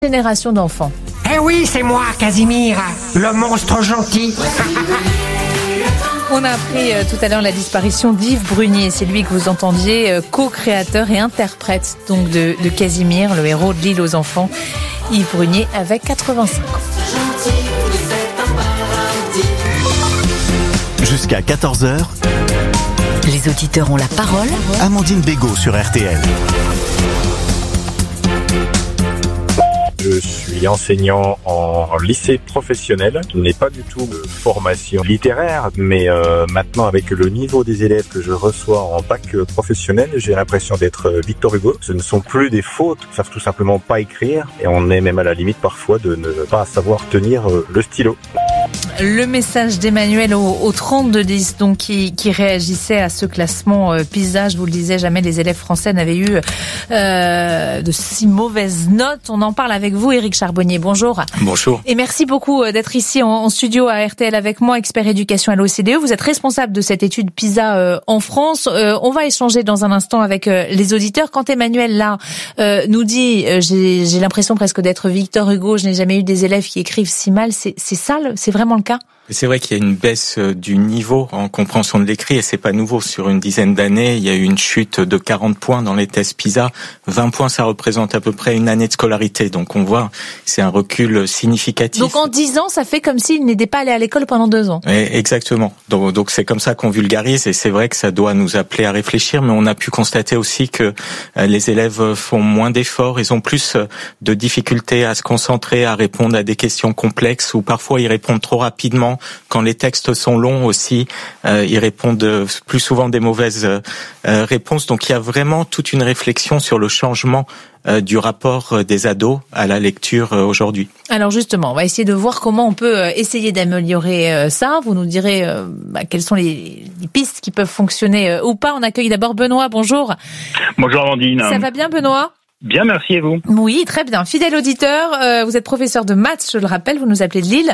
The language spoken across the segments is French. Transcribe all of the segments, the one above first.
Génération d'enfants. Eh oui, c'est moi, Casimir, le monstre gentil. On a appris tout à l'heure la disparition d'Yves Brunier. C'est lui que vous entendiez, co-créateur et interprète donc de Casimir, le héros de l'île aux enfants. Yves Brunier avait 85 ans. Jusqu'à 14h, les auditeurs ont la parole. Amandine Bégaud sur RTL. Je suis enseignant en lycée professionnel, qui n'est pas du tout de formation littéraire, mais maintenant avec le niveau des élèves que je reçois en bac professionnel, j'ai l'impression d'être Victor Hugo. Ce ne sont plus des fautes, ils savent tout simplement pas écrire, et on est même à la limite parfois de ne pas savoir tenir le stylo. Le message d'Emmanuel au 32-10, donc qui réagissait à ce classement PISA. Je vous le disais, jamais les élèves français n'avaient eu de si mauvaises notes. On en parle avec vous, Éric Charbonnier. Bonjour. Bonjour. Et merci beaucoup d'être ici en studio à RTL avec moi, expert éducation à l'OCDE. Vous êtes responsable de cette étude PISA en France. On va échanger dans un instant avec les auditeurs. Quand Emmanuel là nous dit, j'ai l'impression presque d'être Victor Hugo, je n'ai jamais eu des élèves qui écrivent si mal. C'est ça, c'est vraiment le cas? C'est vrai qu'il y a une baisse du niveau en compréhension de l'écrit et c'est pas nouveau. Sur une dizaine d'années, il y a eu une chute de 40 points dans les tests PISA. 20 points, ça représente à peu près une année de scolarité. Donc on voit, c'est un recul significatif. Donc en 10 ans, ça fait comme s'il n'était pas allé à l'école pendant 2 ans. Exactement. Donc c'est comme ça qu'on vulgarise et c'est vrai que ça doit nous appeler à réfléchir. Mais on a pu constater aussi que les élèves font moins d'efforts. Ils ont plus de difficultés à se concentrer, à répondre à des questions complexes ou parfois ils répondent trop rapidement. Quand les textes sont longs aussi, ils répondent plus souvent des mauvaises réponses. Donc il y a vraiment toute une réflexion sur le changement du rapport des ados à la lecture aujourd'hui. Alors justement, on va essayer de voir comment on peut essayer d'améliorer ça. Vous nous direz quelles sont les pistes qui peuvent fonctionner ou pas. On accueille d'abord Benoît. Bonjour. Bonjour Amandine. Ça va bien Benoît ? Bien, merci, et vous? Oui, très bien. Fidèle auditeur, vous êtes professeur de maths, je le rappelle, vous nous appelez de Lille.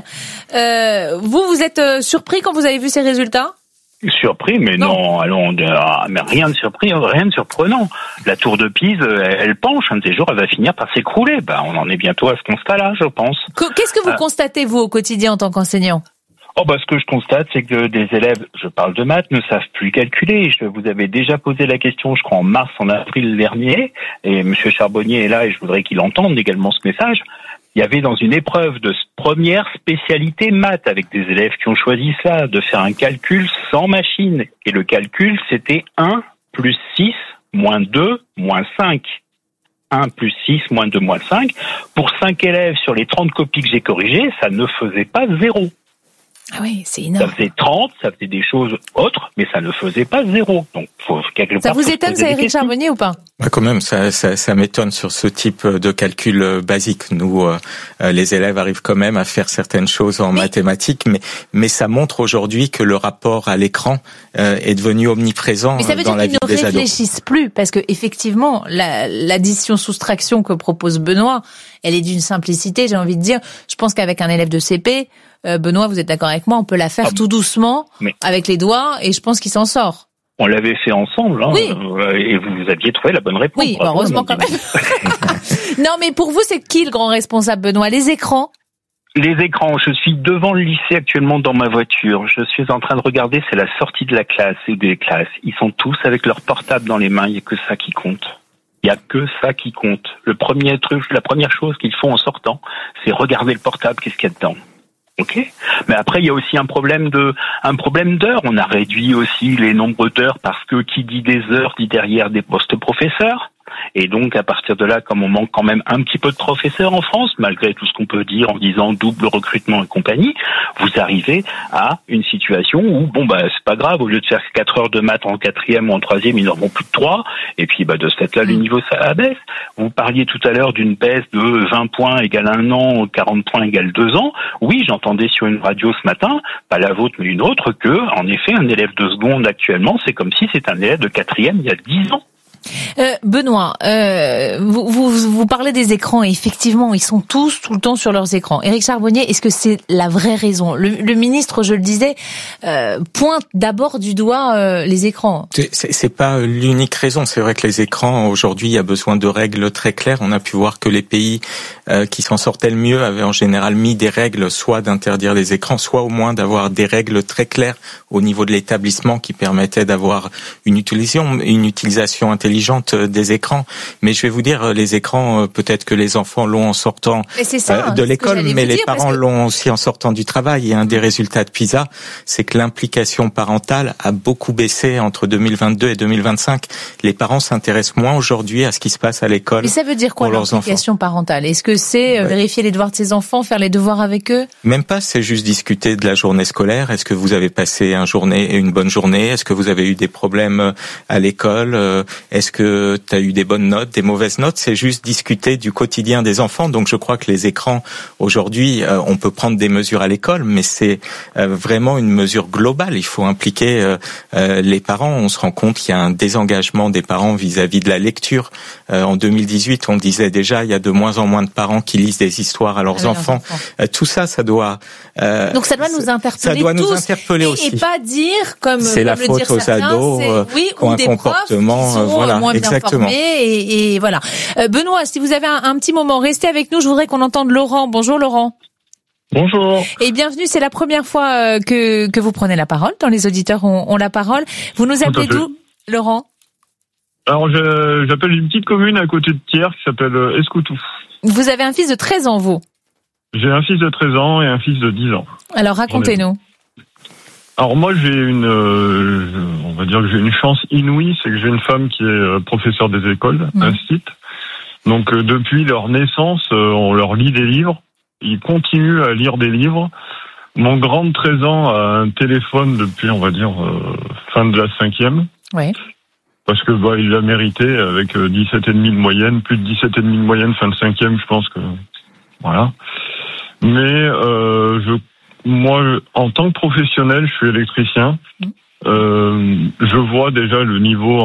Vous êtes surpris quand vous avez vu ces résultats? Surpris, mais non, mais rien de surpris, rien de surprenant. La tour de Pise, elle penche, un de ces jours, elle va finir par s'écrouler. On en est bientôt à ce constat-là, je pense. Qu'est-ce que vous constatez, vous, au quotidien en tant qu'enseignant? Ce que je constate, c'est que des élèves, je parle de maths, ne savent plus calculer. Je vous avais déjà posé la question, je crois, en avril dernier, et Monsieur Charbonnier est là, et je voudrais qu'il entende également ce message. Il y avait dans une épreuve de première spécialité maths, avec des élèves qui ont choisi ça, de faire un calcul sans machine. Et le calcul, c'était 1 plus 6 moins 2 moins 5. 1 plus 6 moins 2 moins 5. Pour 5 élèves sur les 30 copies que j'ai corrigées, ça ne faisait pas 0. Ah oui, c'est énorme. Ça faisait 30, ça faisait des choses autres, mais ça ne faisait pas 0. Donc, ça vous étonne, ça, Éric Charbonnier, ou pas? Quand même, ça m'étonne sur ce type de calcul basique. Nous, les élèves arrivent quand même à faire certaines choses en mathématiques, mais ça montre aujourd'hui que le rapport à l'écran est devenu omniprésent dans la vie des ados. Mais ça veut dire qu'ils ne réfléchissent plus, parce que effectivement, l'addition-soustraction que propose Benoît, elle est d'une simplicité, j'ai envie de dire. Je pense qu'avec un élève de CP, Benoît, vous êtes d'accord avec moi, on peut la faire tout doucement, avec les doigts, et je pense qu'il s'en sort. On l'avait fait ensemble, hein, oui. Et vous aviez trouvé la bonne réponse. Oui, heureusement quand même. Non, mais pour vous, c'est qui le grand responsable, Benoît? Les écrans? Les écrans, je suis devant le lycée actuellement dans ma voiture. Je suis en train de regarder, c'est la sortie de la classe et des classes. Ils sont tous avec leur portable dans les mains, il n'y a que ça qui compte. Il n'y a que ça qui compte. La première chose qu'ils font en sortant, c'est regarder le portable, qu'est-ce qu'il y a dedans. Ok, mais après il y a aussi un problème d'heures. On a réduit aussi les nombres d'heures parce que qui dit des heures dit derrière des postes professeurs. Et donc, à partir de là, comme on manque quand même un petit peu de professeurs en France, malgré tout ce qu'on peut dire en disant double recrutement et compagnie, vous arrivez à une situation où, c'est pas grave, au lieu de faire 4 heures de maths en 4e ou en 3e, ils n'en vont plus que 3. Et puis, de ce fait-là, le niveau, ça abaisse. Vous parliez tout à l'heure d'une baisse de 20 points égale 1 an, 40 points égale 2 ans. Oui, j'entendais sur une radio ce matin, pas la vôtre, mais une autre, que, en effet, un élève de seconde actuellement, c'est comme si c'était un élève de 4e il y a 10 ans. Benoît, vous parlez des écrans et effectivement, ils sont tous tout le temps sur leurs écrans. Éric Charbonnier, est-ce que c'est la vraie raison ? Le ministre, je le disais, pointe d'abord du doigt les écrans. C'est pas l'unique raison. C'est vrai que les écrans, aujourd'hui, il y a besoin de règles très claires. On a pu voir que les pays qui s'en sortaient le mieux avaient en général mis des règles, soit d'interdire les écrans, soit au moins d'avoir des règles très claires au niveau de l'établissement qui permettaient d'avoir une utilisation intelligente des écrans. Mais je vais vous dire, les écrans, peut-être que les enfants l'ont en sortant de l'école, mais les parents l'ont aussi en sortant du travail. Et un des résultats de PISA, c'est que l'implication parentale a beaucoup baissé entre 2022 et 2025. Les parents s'intéressent moins aujourd'hui à ce qui se passe à l'école. Mais ça veut dire quoi l'implication parentale ? Est-ce que c'est vérifier les devoirs de ses enfants, faire les devoirs avec eux ? Même pas, c'est juste discuter de la journée scolaire. Est-ce que vous avez passé une bonne journée ? Est-ce que vous avez eu des problèmes à l'école ? Est-ce que tu as eu des bonnes notes, des mauvaises notes ? C'est juste discuter du quotidien des enfants. Donc je crois que les écrans, aujourd'hui, on peut prendre des mesures à l'école, mais c'est vraiment une mesure globale. Il faut impliquer les parents. On se rend compte qu'il y a un désengagement des parents vis-à-vis de la lecture. En 2018, on disait déjà, il y a de moins en moins de parents qui lisent des histoires à leurs enfants. Tout ça, ça doit... Donc ça doit nous interpeller ça doit tous. Nous interpeller aussi. Et pas dire, comme c'est la faute aux ados, qui ont un comportement moins bien formés. Et voilà. Benoît, si vous avez un petit moment, restez avec nous. Je voudrais qu'on entende Laurent. Bonjour Laurent. Bonjour. Et bienvenue, c'est la première fois que vous prenez la parole. Dans les auditeurs ont la parole. Vous nous appelez d'où, Laurent ? Alors, j'appelle une petite commune à côté de Thiers qui s'appelle Escoutou. Vous avez un fils de 13 ans, vous ? J'ai un fils de 13 ans et un fils de 10 ans. Alors, racontez-nous. Alors moi, on va dire que j'ai une chance inouïe, c'est que j'ai une femme qui est professeure des écoles, incite. Donc depuis leur naissance, on leur lit des livres. Ils continuent à lire des livres. Mon grand de 13 ans a un téléphone depuis, on va dire, fin de la 5e. Ouais. Parce que il l'a mérité avec 17,5 de moyenne, plus de 17,5 de moyenne fin de 5e, je pense que voilà. Mais moi, en tant que professionnel, je suis électricien. Je vois déjà le niveau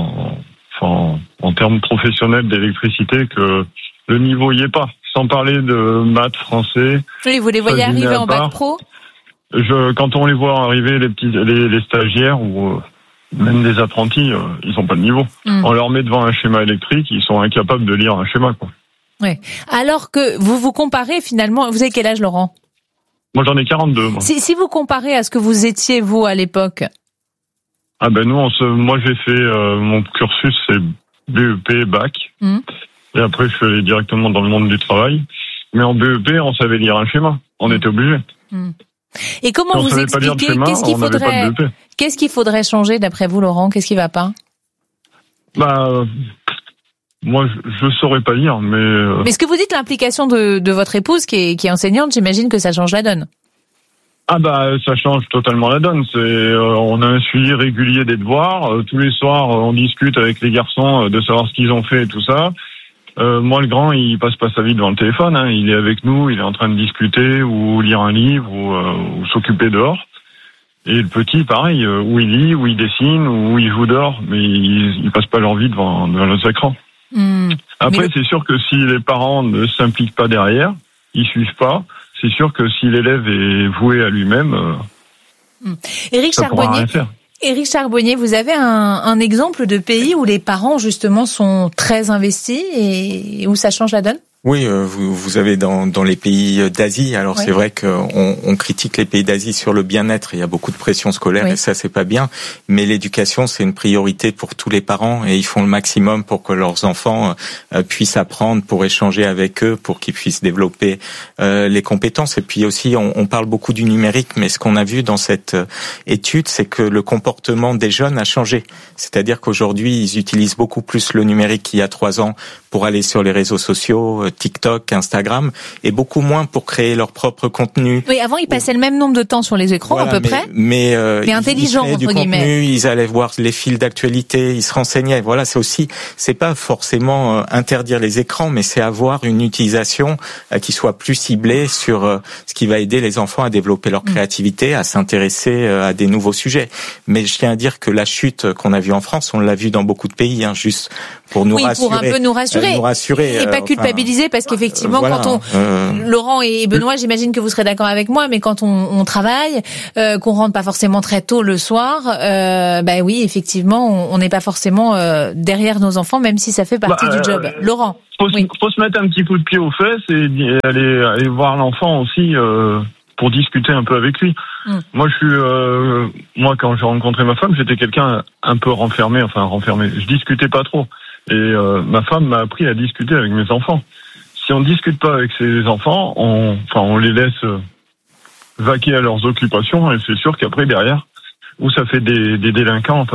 en termes professionnels d'électricité que le niveau y est pas. Sans parler de maths, français. Oui, vous les voyez arriver en bac pro ? Quand on les voit arriver, les stagiaires ou même des apprentis, ils ont pas de niveau. On leur met devant un schéma électrique, ils sont incapables de lire un schéma, quoi. Ouais. Alors que vous comparez finalement, vous avez quel âge, Laurent ? Moi, j'en ai 42. Moi. Si vous comparez à ce que vous étiez, vous, à l'époque. Ah ben nous, moi j'ai fait mon cursus, c'est BEP, bac. Et après, je suis allé directement dans le monde du travail. Mais en BEP, on savait lire un schéma. On était obligé. Et comment vous expliquez, qu'est-ce qu'il faudrait changer d'après vous, Laurent ? Qu'est-ce qui va pas ? Moi, je saurais pas lire, mais... Mais ce que vous dites, l'implication de votre épouse, qui est enseignante, j'imagine que ça change la donne. Ah ça change totalement la donne. On a un suivi régulier des devoirs. Tous les soirs, on discute avec les garçons de savoir ce qu'ils ont fait et tout ça. Moi, le grand, il passe pas sa vie devant le téléphone. Il est avec nous, il est en train de discuter ou lire un livre ou s'occuper dehors. Et le petit, pareil, où il lit, où il dessine, où il joue dehors, mais il passe pas leur vie devant nos écrans. Après, c'est sûr que si les parents ne s'impliquent pas derrière, ils suivent pas. C'est sûr que si l'élève est voué à lui-même, ça pourra rien faire. Éric Charbonnier, vous avez un exemple de pays où les parents justement sont très investis et où ça change la donne ? Oui, vous avez dans les pays d'Asie. Alors c'est vrai qu'on critique les pays d'Asie sur le bien-être. Il y a beaucoup de pression scolaire et ça c'est pas bien. Mais l'éducation c'est une priorité pour tous les parents et ils font le maximum pour que leurs enfants puissent apprendre, pour échanger avec eux, pour qu'ils puissent développer les compétences. Et puis aussi on parle beaucoup du numérique, mais ce qu'on a vu dans cette étude, c'est que le comportement des jeunes a changé. C'est-à-dire qu'aujourd'hui ils utilisent beaucoup plus le numérique qu'il y a 3 ans pour aller sur les réseaux sociaux, TikTok, Instagram, et beaucoup moins pour créer leur propre contenu. Oui, avant ils passaient le même nombre de temps sur les écrans à peu près. Mais intelligent ils entre guillemets. Ils allaient voir les fils d'actualité, ils se renseignaient. Voilà, c'est pas forcément interdire les écrans, mais c'est avoir une utilisation qui soit plus ciblée sur ce qui va aider les enfants à développer leur créativité, à s'intéresser à des nouveaux sujets. Mais je tiens à dire que la chute qu'on a vue en France, on l'a vue dans beaucoup de pays, juste pour nous rassurer. Pour un peu nous rassurer. Et pas culpabiliser, parce qu'effectivement, voilà, quand Laurent et Benoît, j'imagine que vous serez d'accord avec moi, mais quand on travaille, qu'on rentre pas forcément très tôt le soir, oui, effectivement, on n'est pas forcément derrière nos enfants, même si ça fait partie du job. Laurent. Faut se mettre un petit coup de pied aux fesses et aller voir l'enfant aussi pour discuter un peu avec lui. Moi, quand j'ai rencontré ma femme, j'étais quelqu'un un peu renfermé. Je discutais pas trop. Et ma femme m'a appris à discuter avec mes enfants. Si on discute pas avec ses enfants, on les laisse vaquer à leurs occupations, et c'est sûr qu'après derrière, où ça fait des délinquants,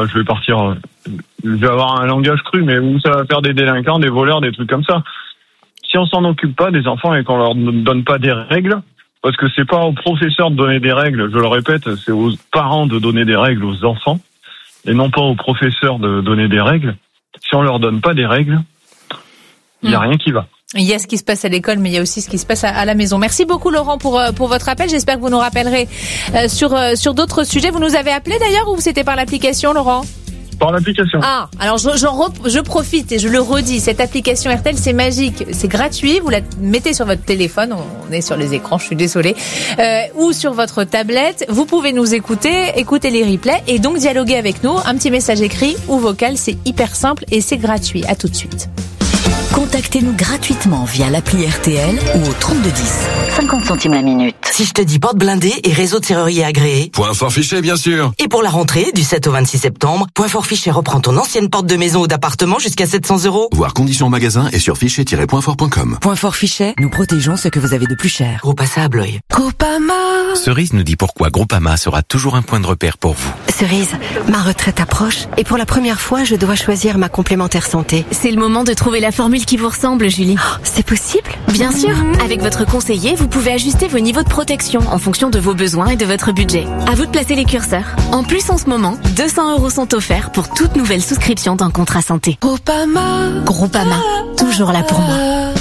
je vais avoir un langage cru, mais où ça va faire des délinquants, des voleurs, des trucs comme ça. Si on s'en occupe pas des enfants et qu'on leur donne pas des règles, parce que c'est pas aux professeurs de donner des règles, je le répète, c'est aux parents de donner des règles aux enfants, et non pas aux professeurs de donner des règles. Si on leur donne pas des règles, il y a rien qui va. Il y a ce qui se passe à l'école, mais il y a aussi ce qui se passe à la maison. Merci beaucoup Laurent pour votre appel. J'espère que vous nous rappellerez sur d'autres sujets. Vous nous avez appelé d'ailleurs, ou c'était par l'application, Laurent ? Par l'application. Ah, alors je profite et je le redis. Cette application RTL, c'est magique, c'est gratuit. Vous la mettez sur votre téléphone, on est sur les écrans, je suis désolée, ou sur votre tablette. Vous pouvez nous écouter les replays et donc dialoguer avec nous. Un petit message écrit ou vocal, c'est hyper simple et c'est gratuit. À tout de suite. Contactez-nous gratuitement via l'appli RTL ou au 3210. 50 centimes la minute. Si je te dis porte blindée et réseau de serrurier agréé. Point Fort Fichet, bien sûr. Et pour la rentrée, du 7 au 26 septembre, Point Fort Fichet reprend ton ancienne porte de maison ou d'appartement jusqu'à 700 €. Voir conditions en magasin et sur fichet-pointfort.com. Point Fort Fichet, nous protégeons ce que vous avez de plus cher. Gros à Bloy. Groupama. Cerise nous dit pourquoi Groupama sera toujours un point de repère pour vous. Cerise, ma retraite approche et pour la première fois, je dois choisir ma complémentaire santé. C'est le moment de trouver la formule qui vous ressemble, Julie. Oh, c'est possible ? Bien sûr. Avec votre conseiller, vous pouvez ajuster vos niveaux de protection en fonction de vos besoins et de votre budget. À vous de placer les curseurs. En plus, en ce moment, 200 € sont offerts pour toute nouvelle souscription d'un contrat santé. Groupama, toujours là pour moi.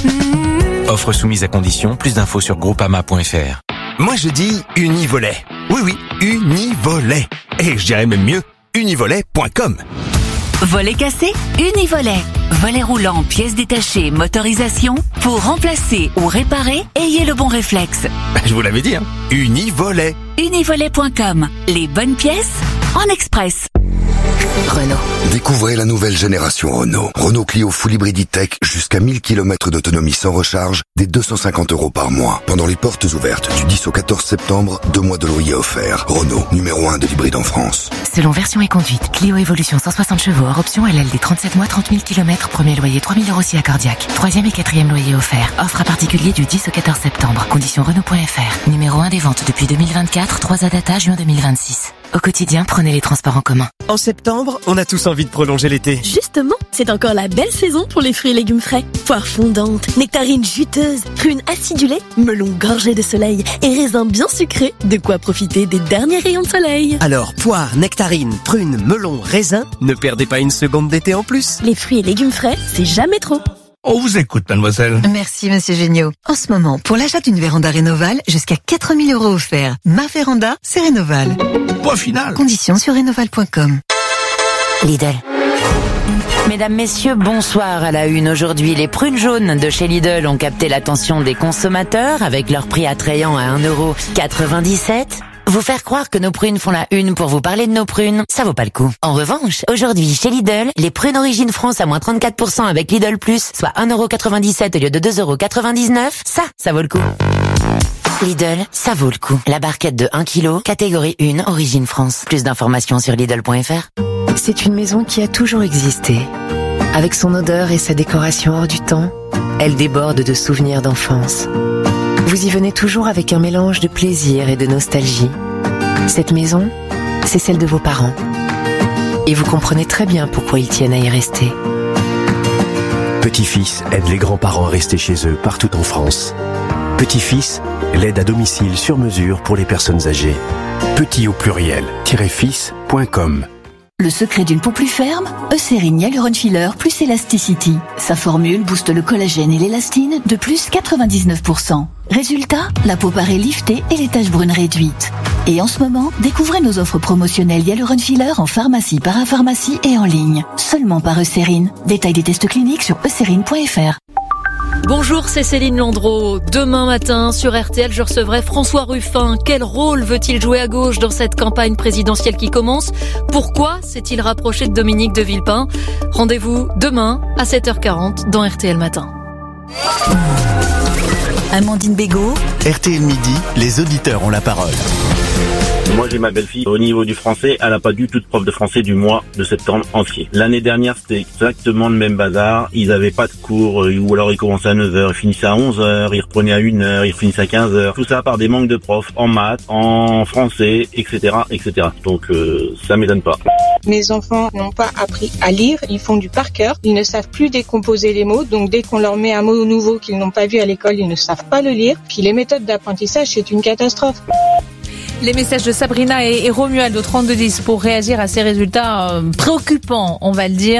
Offre soumise à condition, plus d'infos sur groupama.fr. Moi je dis Univolet. Oui, Univolet. Et je dirais même mieux, univolet.com. Volet cassé, Univolet. Volet roulant, pièces détachées, motorisation. Pour remplacer ou réparer, ayez le bon réflexe. Je vous l'avais dit, Univolet. Univolet.com. Les bonnes pièces en express. Renault. Découvrez la nouvelle génération Renault. Renault Clio Full Hybrid Tech, jusqu'à 1000 km d'autonomie sans recharge, dès 250 € par mois. Pendant les portes ouvertes du 10 au 14 septembre, 2 mois de loyer offerts. Renault, numéro 1 de l'hybride en France. Selon version et conduite, Clio Evolution 160 chevaux, hors option LLD 37 mois, 30 000 km, premier loyer 3 000 € si accordiaque. 3e et 4e loyer offert. Offre à particulier du 10 au 14 septembre. Conditions Renault.fr. Numéro 1 des ventes depuis 2024, 3 à data juin 2026. Au quotidien, prenez les transports en commun. En septembre, on a tous envie de prolonger l'été. Justement, c'est encore la belle saison pour les fruits et légumes frais. Poires fondantes, nectarines juteuses, prunes acidulées, melons gorgés de soleil et raisins bien sucrés, de quoi profiter des derniers rayons de soleil. Alors, poires, nectarines, prunes, melons, raisins, ne perdez pas une seconde d'été en plus. Les fruits et légumes frais, c'est jamais trop. On vous écoute, mademoiselle. Merci, monsieur Géniaud. En ce moment, pour l'achat d'une véranda Rénoval, jusqu'à 4 000 € offerts. Ma véranda, c'est Rénoval. Point final. Conditions sur rénoval.com. Lidl. Mesdames, messieurs, bonsoir à la une. Aujourd'hui, les prunes jaunes de chez Lidl ont capté l'attention des consommateurs avec leur prix attrayant à 1,97 €. Vous faire croire que nos prunes font la une pour vous parler de nos prunes, ça vaut pas le coup. En revanche, aujourd'hui, chez Lidl, les prunes Origine France à moins 34% avec Lidl Plus, soit 1,97 € au lieu de 2,99 €, ça vaut le coup. Lidl, ça vaut le coup. La barquette de 1 kg, catégorie 1, Origine France. Plus d'informations sur Lidl.fr. C'est une maison qui a toujours existé. Avec son odeur et sa décoration hors du temps, elle déborde de souvenirs d'enfance. Vous y venez toujours avec un mélange de plaisir et de nostalgie. Cette maison, c'est celle de vos parents. Et vous comprenez très bien pourquoi ils tiennent à y rester. Petit-Fils aide les grands-parents à rester chez eux partout en France. Petit-Fils, l'aide à domicile sur mesure pour les personnes âgées. Petit au pluriel, -fils.com. Le secret d'une peau plus ferme, Eucérine Hyaluron Filler plus Elasticity. Sa formule booste le collagène et l'élastine de plus 99%. Résultat, la peau paraît liftée et les taches brunes réduites. Et en ce moment, découvrez nos offres promotionnelles Hyaluron Filler en pharmacie, parapharmacie et en ligne. Seulement par Eucérine. Détail des tests cliniques sur eucérine.fr. Bonjour, c'est Céline Landreau. Demain matin, sur RTL, je recevrai François Ruffin. Quel rôle veut-il jouer à gauche dans cette campagne présidentielle qui commence? Pourquoi s'est-il rapproché de Dominique de Villepin? Rendez-vous demain à 7h40 dans RTL Matin. Amandine Bégaud. RTL Midi, les auditeurs ont la parole. Moi j'ai ma belle-fille, au niveau du français, elle n'a pas du tout de prof de français du mois de septembre entier. L'année dernière c'était exactement le même bazar, ils avaient pas de cours, ou alors ils commençaient à 9h, ils finissaient à 11h, ils reprenaient à 1h, ils finissaient à 15h. Tout ça par des manques de profs en maths, en français, etc. etc. Donc ça m'étonne pas. Mes enfants n'ont pas appris à lire, ils font du par cœur, ils ne savent plus décomposer les mots, donc dès qu'on leur met un mot nouveau qu'ils n'ont pas vu à l'école, ils ne savent pas le lire. Puis les méthodes d'apprentissage, c'est une catastrophe. Les messages de Sabrina et Romuald au 3210 pour réagir à ces résultats préoccupants, on va le dire,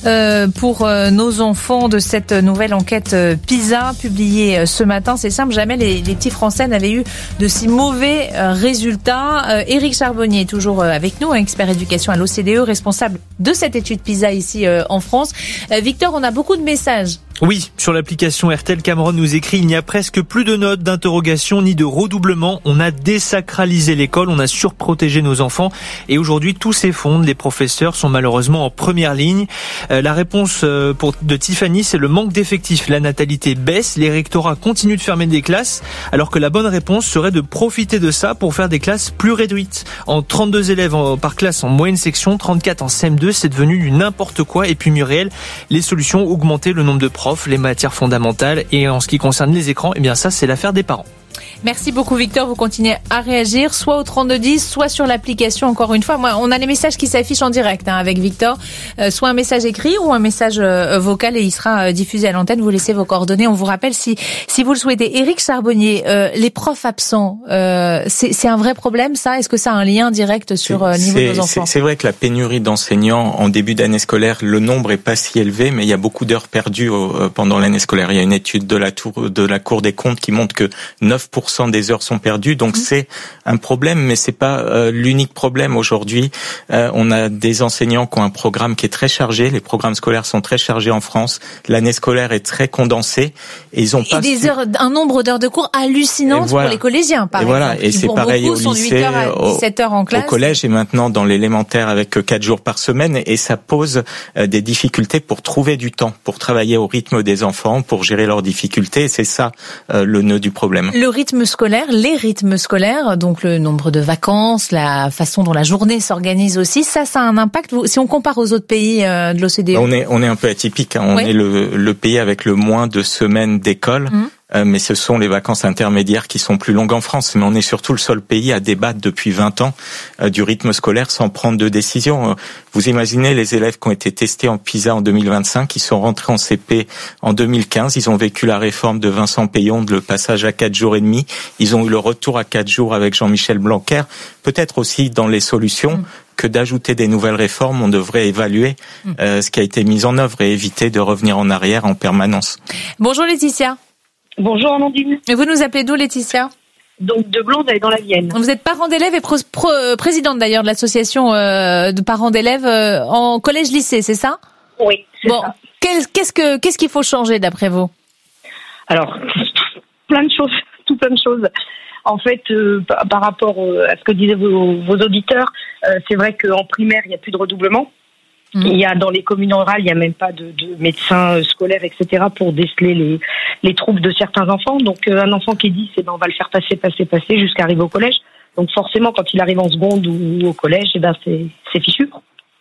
pour nos enfants de cette nouvelle enquête PISA publiée ce matin. C'est simple, jamais les petits Français n'avaient eu de si mauvais résultats. Éric Charbonnier est toujours avec nous, expert éducation à l'OCDE, responsable de cette étude PISA ici en France. Victor, on a beaucoup de messages. Oui, sur l'application RTL, Cameron nous écrit: il n'y a presque plus de notes, d'interrogation ni de redoublement. On a désacralisé l'école, on a surprotégé nos enfants et aujourd'hui tout s'effondre. Les professeurs sont malheureusement en première ligne. La réponse de Tiffany, c'est le manque d'effectifs. La natalité baisse, les rectorats continuent de fermer des classes alors que la bonne réponse serait de profiter de ça pour faire des classes plus réduites. En 32 élèves par classe en moyenne section, 34 en CM2, c'est devenu du n'importe quoi. Et puis Muriel, les solutions, augmenter le nombre de profs, les matières fondamentales, et en ce qui concerne les écrans, eh bien ça c'est l'affaire des parents. Merci beaucoup Victor, vous continuez à réagir soit au 3210, soit sur l'application. Encore une fois, moi, on a les messages qui s'affichent en direct avec Victor, soit un message écrit ou un message vocal, et il sera diffusé à l'antenne. Vous laissez vos coordonnées, on vous rappelle si vous le souhaitez. Éric Charbonnier, les profs absents, c'est un vrai problème ça? Est-ce que ça a un lien direct sur le niveau de nos enfants? C'est vrai que la pénurie d'enseignants en début d'année scolaire, le nombre est pas si élevé, mais il y a beaucoup d'heures perdues pendant l'année scolaire. Il y a une étude de la Cour des comptes qui montre que 9% des heures sont perdues, donc c'est un problème, mais c'est pas l'unique problème aujourd'hui. On a des enseignants qui ont un programme qui est très chargé. Les programmes scolaires sont très chargés en France. L'année scolaire est très condensée et ils ont pas un nombre d'heures de cours hallucinantes pour les collégiens, par exemple. Voilà, et c'est pareil au lycée, 8h à 17h en classe. Au collège et maintenant dans l'élémentaire avec 4 jours par semaine, et ça pose des difficultés pour trouver du temps, pour travailler au rythme des enfants, pour gérer leurs difficultés. Et c'est ça le nœud du problème. Le rythme scolaire, les rythmes scolaires, donc le nombre de vacances, la façon dont la journée s'organise aussi, ça a un impact. Si on compare aux autres pays de l'OCDE, on est un peu atypique. On est le pays avec le moins de semaines d'école. Mais ce sont les vacances intermédiaires qui sont plus longues en France. Mais on est surtout le seul pays à débattre depuis 20 ans du rythme scolaire sans prendre de décision. Vous imaginez les élèves qui ont été testés en PISA en 2025, qui sont rentrés en CP en 2015. Ils ont vécu la réforme de Vincent Payon, le passage à 4 jours et demi. Ils ont eu le retour à 4 jours avec Jean-Michel Blanquer. Peut-être aussi dans les solutions que d'ajouter des nouvelles réformes, on devrait évaluer ce qui a été mis en œuvre et éviter de revenir en arrière en permanence. Bonjour Laetitia. Bonjour Amandine. Et vous nous appelez d'où Laetitia? Donc de Blondeil dans la Vienne. Vous êtes parent d'élèves et présidente d'ailleurs de l'association de parents d'élèves en collège-lycée, c'est ça? Oui, c'est ça. Qu'est-ce qu'il faut changer d'après vous? Alors, plein de choses. En fait, par rapport à ce que disaient vos auditeurs, c'est vrai qu'en primaire, il n'y a plus de redoublement. Il y a dans les communes rurales, il n'y a même pas de médecins scolaires, etc. pour déceler les troubles de certains enfants. Donc un enfant qui est 10, on va le faire passer jusqu'à arriver au collège. Donc forcément, quand il arrive en seconde ou au collège, c'est fichu.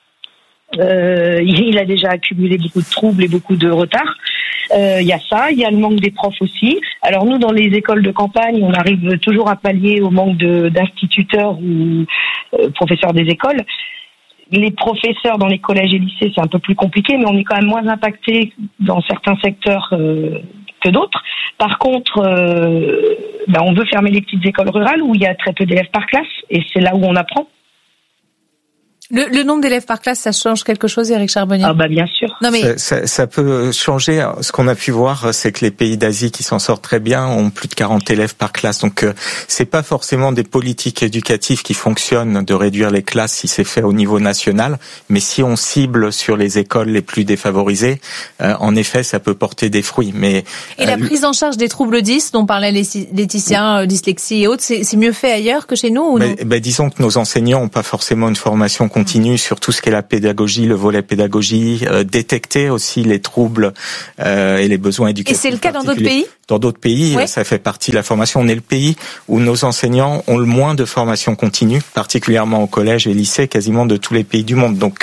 Il a déjà accumulé beaucoup de troubles et beaucoup de retard. Il y a ça, il y a le manque des profs aussi. Alors nous, dans les écoles de campagne, on arrive toujours à pallier au manque d'instituteurs ou professeurs des écoles. les professeurs dans les collèges et lycées, c'est un peu plus compliqué, mais on est quand même moins impacté dans certains secteurs que d'autres. Par contre, on veut fermer les petites écoles rurales où il y a très peu d'élèves par classe, et c'est là où on apprend. Le nombre d'élèves par classe, ça change quelque chose, Éric Charbonnier? Ah bien sûr. Non mais ça peut changer. Ce qu'on a pu voir, c'est que les pays d'Asie qui s'en sortent très bien ont plus de 40 élèves par classe. Donc c'est pas forcément des politiques éducatives qui fonctionnent de réduire les classes si c'est fait au niveau national, mais si on cible sur les écoles les plus défavorisées, en effet, ça peut porter des fruits. Mais la prise en charge des troubles 10 dont parlait Laetitia, dyslexie et autres, c'est mieux fait ailleurs que chez nous ou non? Disons que nos enseignants ont pas forcément une formation continue sur tout ce qu'est la pédagogie, le volet pédagogie, détecter aussi les troubles et les besoins éducatifs. Et c'est le cas dans d'autres pays? Dans d'autres pays, ouais. Ça fait partie de la formation. On est le pays où nos enseignants ont le moins de formation continue, particulièrement au collège et lycée, quasiment de tous les pays du monde. Donc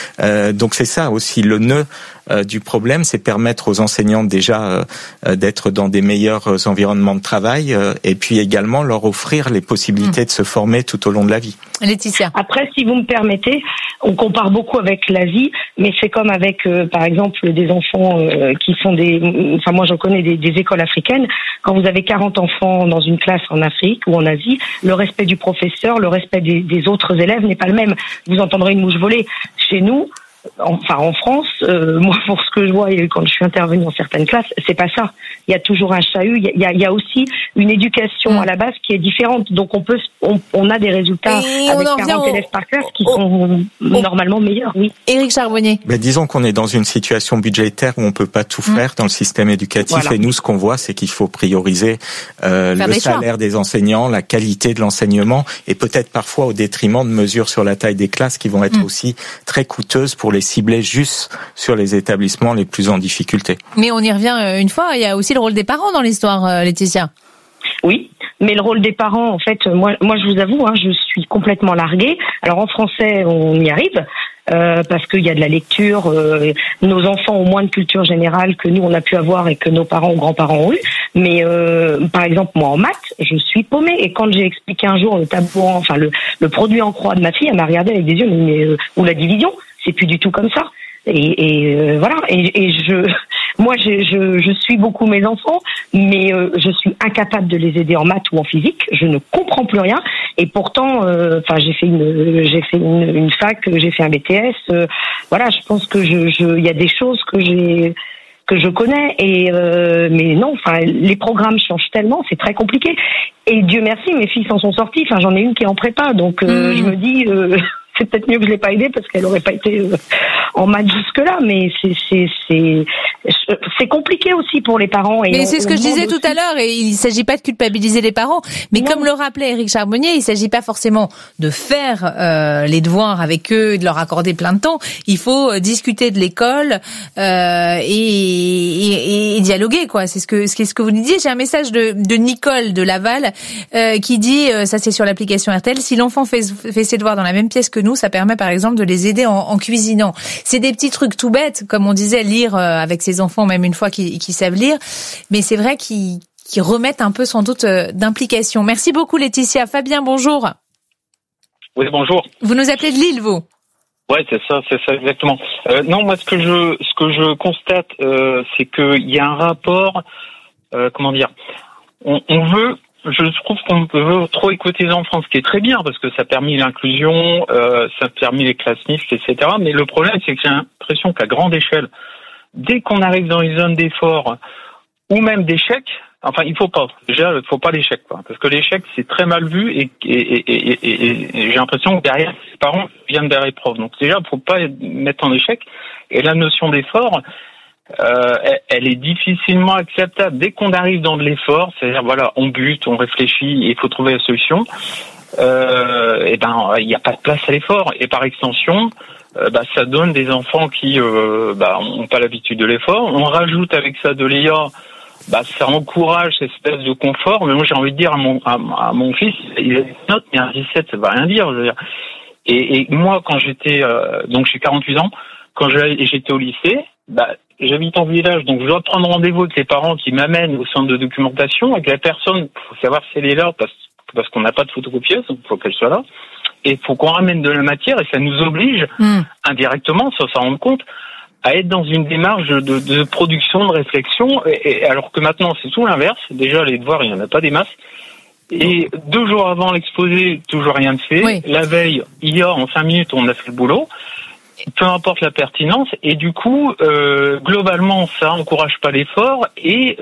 c'est ça aussi le nœud du problème, c'est permettre aux enseignants déjà d'être dans des meilleurs environnements de travail et puis également leur offrir les possibilités de se former tout au long de la vie. Laetitia. Après, si vous me permettez, on compare beaucoup avec l'Asie, mais c'est comme avec, par exemple, des enfants qui sont moi j'en connais des écoles africaines. Quand vous avez 40 enfants dans une classe en Afrique ou en Asie, le respect du professeur, le respect des autres élèves n'est pas le même. Vous entendrez une mouche voler. Chez nous, en France, moi pour ce que je vois et quand je suis intervenue dans certaines classes, c'est pas ça. Il y a toujours un chahut. Il y a aussi une éducation à la base qui est différente. Donc on a des résultats avec 40 élèves par classe qui sont normalement meilleurs. Oui. Éric Charbonnier. Disons qu'on est dans une situation budgétaire où on peut pas tout faire dans le système éducatif. Voilà. Et nous, ce qu'on voit, c'est qu'il faut prioriser le salaire des enseignants, la qualité de l'enseignement, et peut-être parfois au détriment de mesures sur la taille des classes qui vont être aussi très coûteuses pour les cibler juste sur les établissements les plus en difficulté. Mais on y revient une fois, il y a aussi le rôle des parents dans l'histoire, Laetitia. Oui, mais le rôle des parents, en fait, moi je vous avoue, je suis complètement larguée. Alors en français, on y arrive. Parce qu'il y a de la lecture, nos enfants ont moins de culture générale que nous on a pu avoir et que nos parents ou grands-parents ont eu. Mais par exemple moi en maths, je suis paumée. Et quand j'ai expliqué un jour le produit en croix de ma fille, elle m'a regardé avec des yeux ou la division, c'est plus du tout comme ça. Et voilà. Et je suis beaucoup mes enfants, mais je suis incapable de les aider en maths ou en physique. Je ne comprends plus rien. Et pourtant, j'ai fait une fac, j'ai fait un BTS. Voilà, je pense que il y a des choses que je connais. Et mais non, les programmes changent tellement, c'est très compliqué. Et Dieu merci, mes filles s'en sont sorties. J'en ai une qui est en prépa, donc je me dis. C'est peut-être mieux que je l'ai pas aidée parce qu'elle aurait pas été en maths jusque-là, mais c'est compliqué aussi pour les parents. Mais c'est ce que je disais tout à l'heure, et il s'agit pas de culpabiliser les parents, mais comme le rappelait Éric Charbonnier, il s'agit pas forcément de faire les devoirs avec eux, de leur accorder plein de temps. Il faut discuter de l'école et dialoguer, quoi. C'est ce que vous nous disiez. J'ai un message de Nicole de Laval qui dit, ça c'est sur l'application RTL, si l'enfant fait ses devoirs dans la même pièce que nous, ça permet par exemple de les aider en cuisinant. C'est des petits trucs tout bêtes, comme on disait, lire avec ses enfants, même une fois qu'ils savent lire, mais c'est vrai qu'ils remettent un peu sans doute d'implication. Merci beaucoup Laetitia. Fabien, bonjour. Oui, bonjour. Vous nous appelez de Lille, vous? Ouais, c'est ça exactement. Non, moi ce que je constate, c'est qu'il y a un rapport, je trouve qu'on veut trop écouter les enfants, ce qui est très bien, parce que ça a permis l'inclusion, ça a permis les classes mixtes, etc. Mais le problème, c'est que j'ai l'impression qu'à grande échelle, dès qu'on arrive dans les zones d'effort, ou même d'échec, il faut pas l'échec, quoi. Parce que l'échec, c'est très mal vu, et j'ai l'impression que derrière, les parents viennent derrière les profs. Donc déjà, il faut pas mettre en échec. Et la notion d'effort, elle est difficilement acceptable. Dès qu'on arrive dans de l'effort, c'est-à-dire on bute, on réfléchit, et il faut trouver la solution. Il n'y a pas de place à l'effort. Et par extension, ça donne des enfants qui ont pas l'habitude de l'effort. On rajoute avec ça de l'IA, ça encourage cette espèce de confort. Mais moi j'ai envie de dire à mon fils, il a des notes, mais un 17, ça va rien dire. Je veux dire. Et moi quand j'étais donc j'ai 48 ans, quand j'étais au lycée, j'habite en village, donc je dois prendre rendez-vous avec les parents qui m'amènent au centre de documentation, avec la personne, faut savoir si elle est là, parce parce qu'on n'a pas de photocopieuse, il faut qu'elle soit là. Et il faut qu'on ramène de la matière et ça nous oblige, indirectement, sans s'en rendre compte, à être dans une démarche de production, de réflexion, et alors que maintenant c'est tout l'inverse. Déjà les devoirs, il n'y en a pas des masses. Et 2 jours avant l'exposé, toujours rien de fait. Oui. La veille, hier, en 5 minutes, on a fait le boulot. Peu importe la pertinence. Et du coup, globalement, ça encourage pas l'effort et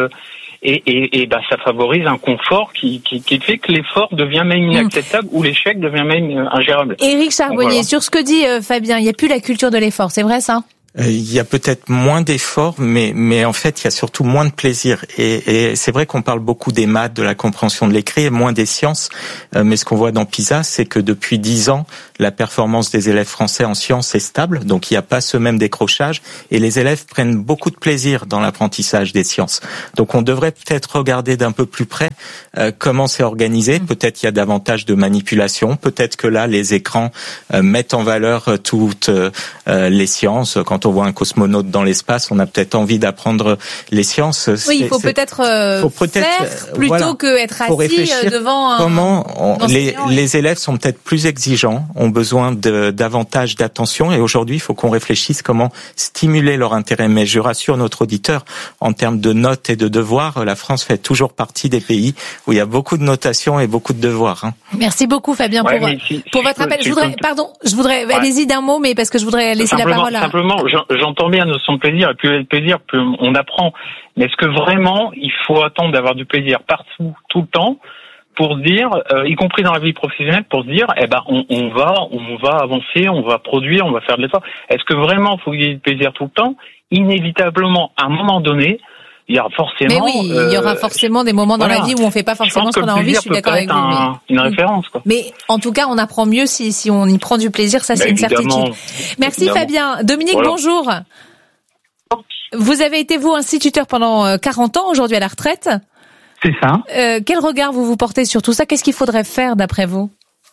ça favorise un confort qui fait que l'effort devient même inacceptable ou l'échec devient même ingérable. Éric Charbonnier, voilà. Sur ce que dit Fabien, il n'y a plus la culture de l'effort, c'est vrai ça ? Il y a peut-être moins d'efforts, mais en fait, il y a surtout moins de plaisir. Et c'est vrai qu'on parle beaucoup des maths, de la compréhension de l'écrit, et moins des sciences. Mais ce qu'on voit dans PISA, c'est que depuis 10 ans, la performance des élèves français en sciences est stable. Donc, il n'y a pas ce même décrochage. Et les élèves prennent beaucoup de plaisir dans l'apprentissage des sciences. Donc, on devrait peut-être regarder d'un peu plus près comment c'est organisé. Peut-être il y a davantage de manipulation. Peut-être que là, les écrans mettent en valeur toutes les sciences. Quand on voit un cosmonaute dans l'espace, on a peut-être envie d'apprendre les sciences. Oui, il faut peut-être faire plutôt que être assis devant un les élèves sont peut-être plus exigeants, ont besoin de davantage d'attention et aujourd'hui, il faut qu'on réfléchisse comment stimuler leur intérêt. Mais je rassure notre auditeur, en termes de notes et de devoirs, la France fait toujours partie des pays où il y a beaucoup de notations et beaucoup de devoirs. Merci beaucoup Fabien pour votre appel. Je voudrais allez-y d'un mot, mais parce que je voudrais laisser la parole à... Simplement, j'entends bien la notion de plaisir, et plus il y a de plaisir, plus on apprend. Mais est-ce que vraiment, il faut attendre d'avoir du plaisir partout, tout le temps, pour se dire, y compris dans la vie professionnelle, pour se dire, on va avancer, on va produire, on va faire de l'effort. Est-ce que vraiment, il faut qu'il y ait du plaisir tout le temps? Inévitablement, à un moment donné, il y aura forcément. Mais oui, il y aura forcément des moments dans la vie où on fait pas forcément ce qu'on a envie. Je suis d'accord avec vous. Une référence, quoi. Mais en tout cas, on apprend mieux si on y prend du plaisir. Ça, c'est une certitude. Merci Fabien. Dominique, bonjour. Vous avez été vous instituteur pendant 40 ans, aujourd'hui à la retraite. C'est ça. Quel regard vous portez sur tout ça? Qu'est-ce qu'il faudrait faire d'après vous?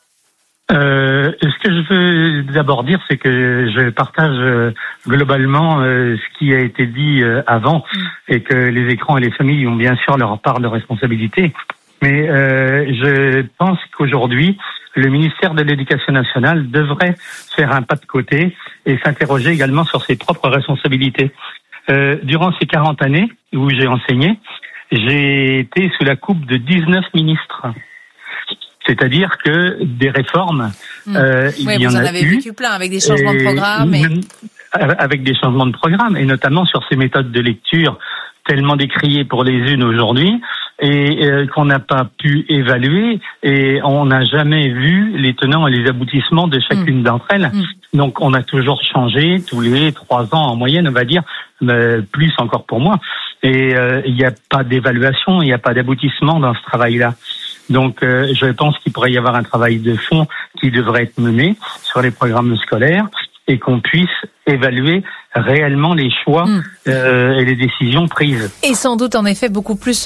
Ce que je veux d'abord dire, c'est que je partage globalement ce qui a été dit avant, et que les écrans et les familles ont bien sûr leur part de responsabilité. Mais je pense qu'aujourd'hui, le ministère de l'Éducation nationale devrait faire un pas de côté et s'interroger également sur ses propres responsabilités. Durant ces 40 années où j'ai enseigné, j'ai été sous la coupe de 19 ministres. C'est-à-dire que des réformes, il y en a eu. Vous en avez vécu plein avec des changements de programme. Avec des changements de programme, et notamment sur ces méthodes de lecture tellement décriées pour les unes aujourd'hui, et qu'on n'a pas pu évaluer, et on n'a jamais vu les tenants et les aboutissements de chacune d'entre elles. Donc on a toujours changé tous les 3 ans en moyenne, on va dire, plus encore pour moi. Et il n'y a pas d'évaluation, il n'y a pas d'aboutissement dans ce travail-là. Donc je pense qu'il pourrait y avoir un travail de fond qui devrait être mené sur les programmes scolaires et qu'on puisse évaluer réellement les choix et les décisions prises. Et sans doute en effet beaucoup plus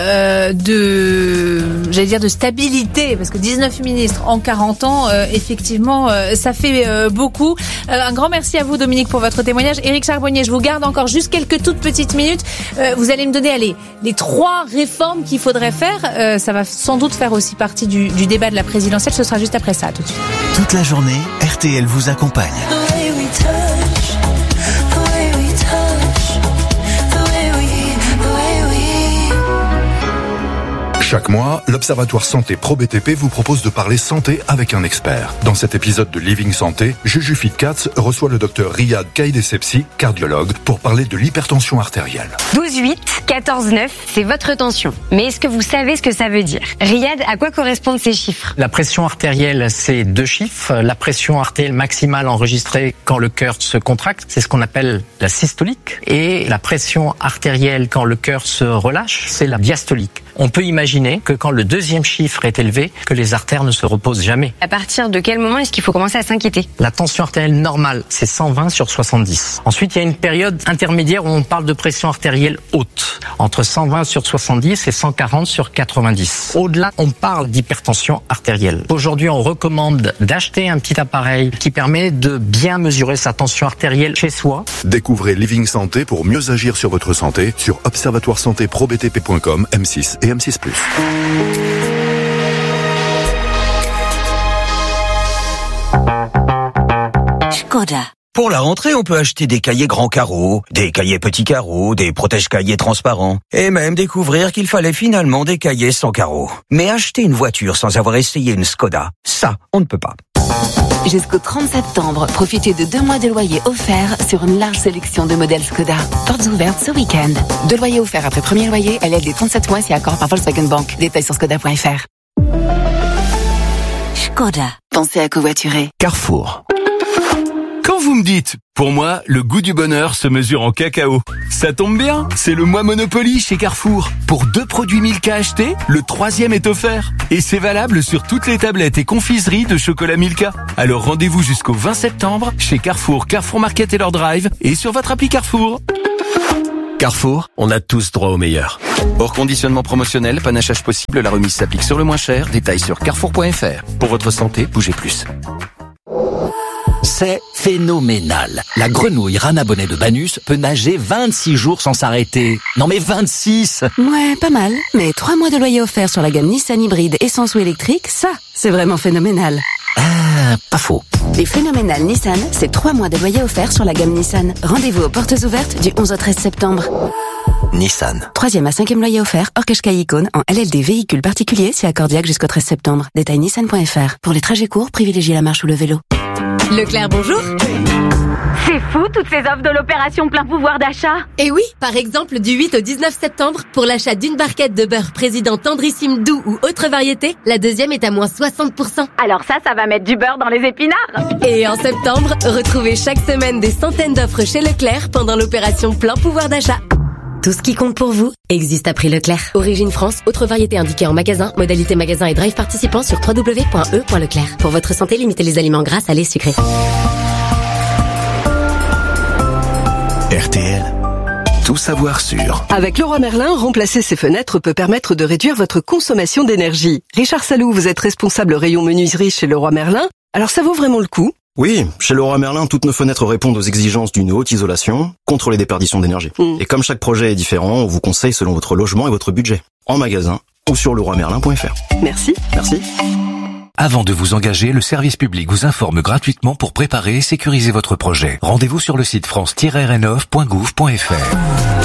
de stabilité, parce que 19 ministres en 40 ans, effectivement, ça fait beaucoup. Un grand merci à vous Dominique pour votre témoignage. Éric Charbonnier, je vous garde encore juste quelques toutes petites minutes. Vous allez me donner les 3 réformes qu'il faudrait faire. Ça va sans doute faire aussi partie du débat de la présidentielle. Ce sera juste après ça, tout de suite. Toute la journée, RTL vous accompagne. Chaque mois, l'Observatoire Santé Pro BTP vous propose de parler santé avec un expert. Dans cet épisode de Living Santé, Juju Fitcats reçoit le docteur Riyad Kaïdessepsi, cardiologue, pour parler de l'hypertension artérielle. 12,8, 14,9, c'est votre tension. Mais est-ce que vous savez ce que ça veut dire? Riyad, à quoi correspondent ces chiffres? La pression artérielle, c'est 2 chiffres. La pression artérielle maximale enregistrée quand le cœur se contracte, c'est ce qu'on appelle la systolique. Et la pression artérielle quand le cœur se relâche, c'est la diastolique. On peut imaginer que quand le 2e chiffre est élevé, que les artères ne se reposent jamais. À partir de quel moment est-ce qu'il faut commencer à s'inquiéter? La tension artérielle normale, c'est 120/70. Ensuite, il y a une période intermédiaire où on parle de pression artérielle haute, entre 120/70 et 140/90. Au-delà, on parle d'hypertension artérielle. Aujourd'hui, on recommande d'acheter un petit appareil qui permet de bien mesurer sa tension artérielle chez soi. Découvrez Living Santé pour mieux agir sur votre santé sur observatoiresantéprobtp.com, M6 et M6+. Škoda. Pour la rentrée, on peut acheter des cahiers grands carreaux, des cahiers petits carreaux, des protège-cahiers transparents, et même découvrir qu'il fallait finalement des cahiers sans carreaux. Mais acheter une voiture sans avoir essayé une Škoda, ça, on ne peut pas. Jusqu'au 30 septembre, profitez de 2 mois de loyer offerts sur une large sélection de modèles Škoda. Portes ouvertes ce week-end. 2 loyers offerts après premier loyer, LLD 37 mois si accord par Volkswagen Bank. Détails sur škoda.fr. Škoda. Pensez à covoiturer. Carrefour. Quand vous me dites, pour moi, le goût du bonheur se mesure en cacao. Ça tombe bien, c'est le mois Monopoly chez Carrefour. Pour 2 produits Milka achetés, le 3e est offert. Et c'est valable sur toutes les tablettes et confiseries de chocolat Milka. Alors rendez-vous jusqu'au 20 septembre chez Carrefour, Carrefour Market et leur drive et sur votre appli Carrefour. Carrefour, on a tous droit au meilleur. Hors conditionnement promotionnel, panachage possible, la remise s'applique sur le moins cher. Détails sur carrefour.fr. Pour votre santé, bougez plus. C'est phénoménal. La grenouille Rana Bonnet de Banus peut nager 26 jours sans s'arrêter. Non mais 26! Ouais, pas mal. Mais 3 mois de loyer offert sur la gamme Nissan hybride essence ou électrique, ça, c'est vraiment phénoménal. Ah, pas faux. Les phénoménales Nissan, c'est 3 mois de loyer offert sur la gamme Nissan. Rendez-vous aux portes ouvertes du 11 au 13 septembre. Nissan. 3e à 5e loyer offert, hors Qashqai Icône, en LLD véhicule particulier, si accordiaque jusqu'au 13 septembre. Détail nissan.fr. Pour les trajets courts, privilégiez la marche ou le vélo. Leclerc, bonjour. C'est fou toutes ces offres de l'opération plein pouvoir d'achat. Et oui, par exemple, du 8 au 19 septembre, pour l'achat d'une barquette de beurre président tendrissime doux ou autre variété, la deuxième est à moins 60%. Alors ça va mettre du beurre dans les épinards. Et en septembre, retrouvez chaque semaine des centaines d'offres chez Leclerc pendant l'opération plein pouvoir d'achat. Tout ce qui compte pour vous existe à prix Leclerc. Origine France, autre variété indiquée en magasin, modalité magasin et drive participant sur www.e.leclerc. Pour votre santé, limitez les aliments gras, salés, sucrés. RTL. Tout savoir sûr. Avec Leroy Merlin, remplacer ses fenêtres peut permettre de réduire votre consommation d'énergie. Richard Salou, vous êtes responsable rayon menuiserie chez Leroy Merlin. Alors ça vaut vraiment le coup? Oui, chez Leroy Merlin, toutes nos fenêtres répondent aux exigences d'une haute isolation contre les déperditions d'énergie. Et comme chaque projet est différent, on vous conseille selon votre logement et votre budget. En magasin ou sur leroymerlin.fr. Merci. Merci. Avant de vous engager, le service public vous informe gratuitement pour préparer et sécuriser votre projet. Rendez-vous sur le site france-rnov.gouv.fr.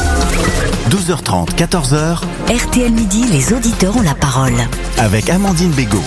12h30, 14h. RTL Midi, les auditeurs ont la parole. Avec Amandine Bégaud.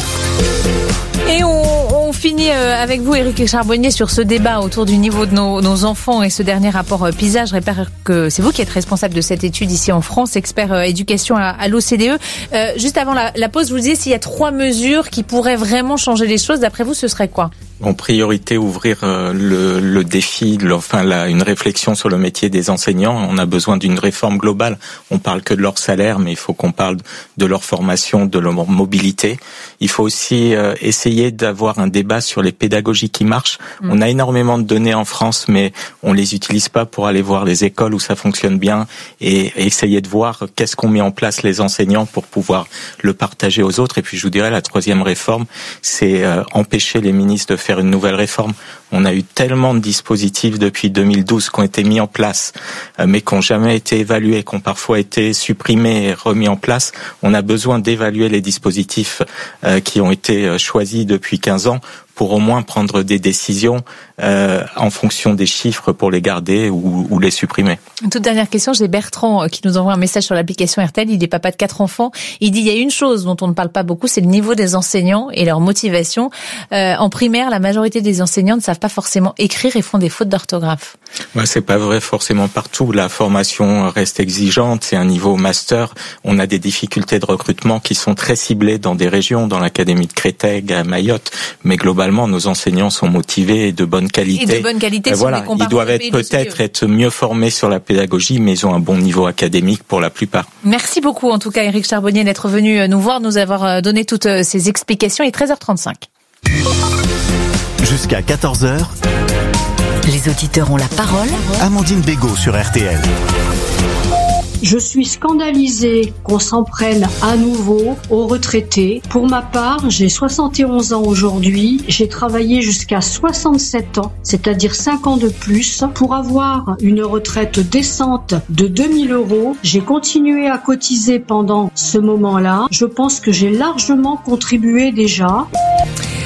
Et on finit avec vous, Éric Charbonnier, sur ce débat autour du niveau de nos enfants et ce dernier rapport PISA. Je répète que c'est vous qui êtes responsable de cette étude ici en France, expert éducation à l'OCDE. Juste avant la pause, je vous disais, s'il y a 3 mesures qui pourraient vraiment changer les choses, d'après vous, ce serait quoi ? En priorité, ouvrir le défi, une réflexion sur le métier des enseignants. On a besoin d'une réforme globale. On parle que de leur salaire, mais il faut qu'on parle de leur formation, de leur mobilité. Il faut aussi essayer d'avoir un débat sur les pédagogies qui marchent. On a énormément de données en France, mais on les utilise pas pour aller voir les écoles où ça fonctionne bien et essayer de voir qu'est-ce qu'on met en place les enseignants pour pouvoir le partager aux autres. Et puis je vous dirais, la 3e réforme, c'est empêcher les ministres de faire une nouvelle réforme. On a eu tellement de dispositifs depuis 2012 qui ont été mis en place, mais qui n'ont jamais été évalués, qui ont parfois été supprimés et remis en place. On a besoin d'évaluer les dispositifs qui ont été choisis depuis 15 ans pour au moins prendre des décisions en fonction des chiffres pour les garder ou les supprimer. Une toute dernière question, j'ai Bertrand qui nous envoie un message sur l'application RTL. Il est papa de 4 enfants. Il dit il y a une chose dont on ne parle pas beaucoup, c'est le niveau des enseignants et leur motivation. En primaire, la majorité des enseignants ne savent pas forcément écrire et font des fautes d'orthographe. Ouais, c'est pas vrai forcément partout. La formation reste exigeante. C'est un niveau master. On a des difficultés de recrutement qui sont très ciblées dans des régions, dans l'académie de Créteil, à Mayotte. Mais globalement, nos enseignants sont motivés et de bonne qualité. Et de bonne qualité. Voilà, ils doivent être mieux formés sur la pédagogie, mais ils ont un bon niveau académique pour la plupart. Merci beaucoup, en tout cas, Éric Charbonnier, d'être venu nous voir, nous avoir donné toutes ces explications. Il est 13h35. Jusqu'à 14h. Les auditeurs ont la parole. Amandine Bégaud sur RTL. Je suis scandalisée qu'on s'en prenne à nouveau aux retraités. Pour ma part, j'ai 71 ans aujourd'hui. J'ai travaillé jusqu'à 67 ans, c'est-à-dire 5 ans de plus, pour avoir une retraite décente de 2 000 €. J'ai continué à cotiser pendant ce moment-là. Je pense que j'ai largement contribué déjà.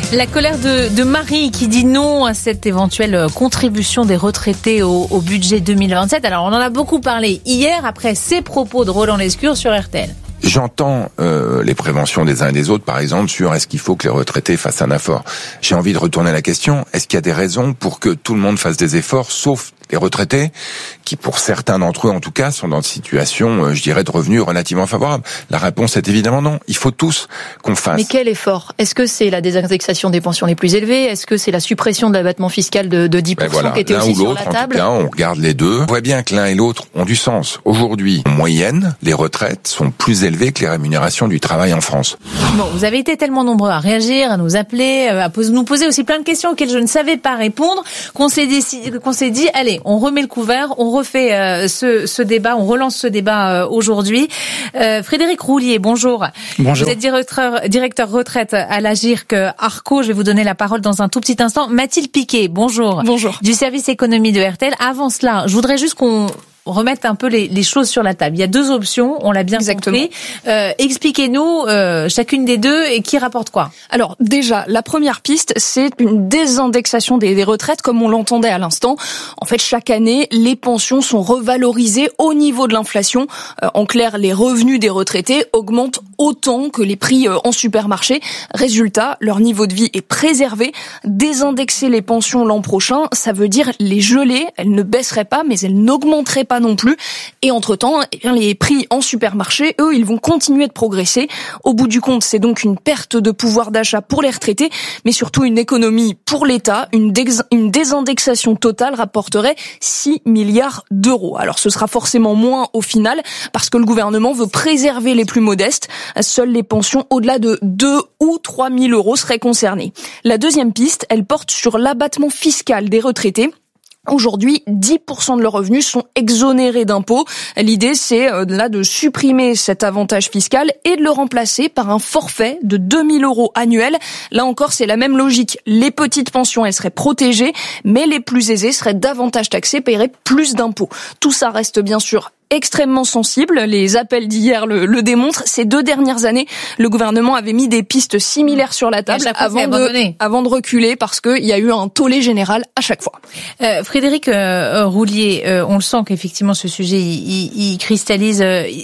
La colère de Marie qui dit non à cette éventuelle contribution des retraités au budget 2027. Alors on en a beaucoup parlé hier après ces propos de Roland Lescure sur RTL. J'entends les préventions des uns et des autres, par exemple, sur est-ce qu'il faut que les retraités fassent un effort. J'ai envie de retourner la question, est-ce qu'il y a des raisons pour que tout le monde fasse des efforts, sauf les retraités, qui pour certains d'entre eux en tout cas, sont dans une situation, je dirais, de revenus relativement favorable? La réponse est évidemment non. Il faut tous qu'on fasse. Mais quel effort? Est-ce que c'est la désindexation des pensions les plus élevées? Est-ce que c'est la suppression de l'abattement fiscal de 10% qui était aussi sur la table? En tout cas, on regarde les deux. On voit bien que l'un et l'autre ont du sens. Aujourd'hui, en moyenne, les retraites sont plus élevées que les rémunérations du travail en France. Bon, vous avez été tellement nombreux à réagir, à nous appeler, à nous poser aussi plein de questions auxquelles je ne savais pas répondre, qu'on s'est dit, allez, on remet le couvert, on refait ce débat, on relance ce débat aujourd'hui. Frédéric Roulier, bonjour. Bonjour. Vous êtes directeur retraite à l'Agirc Arco. Je vais vous donner la parole dans un tout petit instant. Mathilde Piquet, bonjour. Bonjour. Du service économie de RTL. Avant cela, je voudrais juste qu'on remettre un peu les choses sur la table. Il y a deux options, on l'a bien compris. Expliquez-nous chacune des deux et qui rapporte quoi. Alors déjà, la première piste, c'est une désindexation des retraites comme on l'entendait à l'instant. En fait, chaque année, les pensions sont revalorisées au niveau de l'inflation. En clair, les revenus des retraités augmentent autant que les prix en supermarché. Résultat, leur niveau de vie est préservé. Désindexer les pensions l'an prochain, ça veut dire les geler. Elles ne baisseraient pas, mais elles n'augmenteraient pas non plus. Et entre-temps, les prix en supermarché, eux, ils vont continuer de progresser. Au bout du compte, c'est donc une perte de pouvoir d'achat pour les retraités, mais surtout une économie pour l'État. Une désindexation totale rapporterait 6 milliards d'euros. Alors ce sera forcément moins au final, parce que le gouvernement veut préserver les plus modestes. Seules les pensions au-delà de 2 ou 3 000 euros seraient concernées. La deuxième piste, elle porte sur l'abattement fiscal des retraités. Aujourd'hui, 10% de leurs revenus sont exonérés d'impôts. L'idée, c'est là de supprimer cet avantage fiscal et de le remplacer par un forfait de 2 000 euros annuels. Là encore, c'est la même logique. Les petites pensions, elles seraient protégées, mais les plus aisés seraient davantage taxés, paieraient plus d'impôts. Tout ça reste bien sûr extrêmement sensible. Les appels d'hier le démontrent. Ces 2 dernières années, le gouvernement avait mis des pistes similaires sur la table avant de reculer parce qu'il y a eu un tollé général à chaque fois. Frédéric Roulier, on le sent qu'effectivement ce sujet il cristallise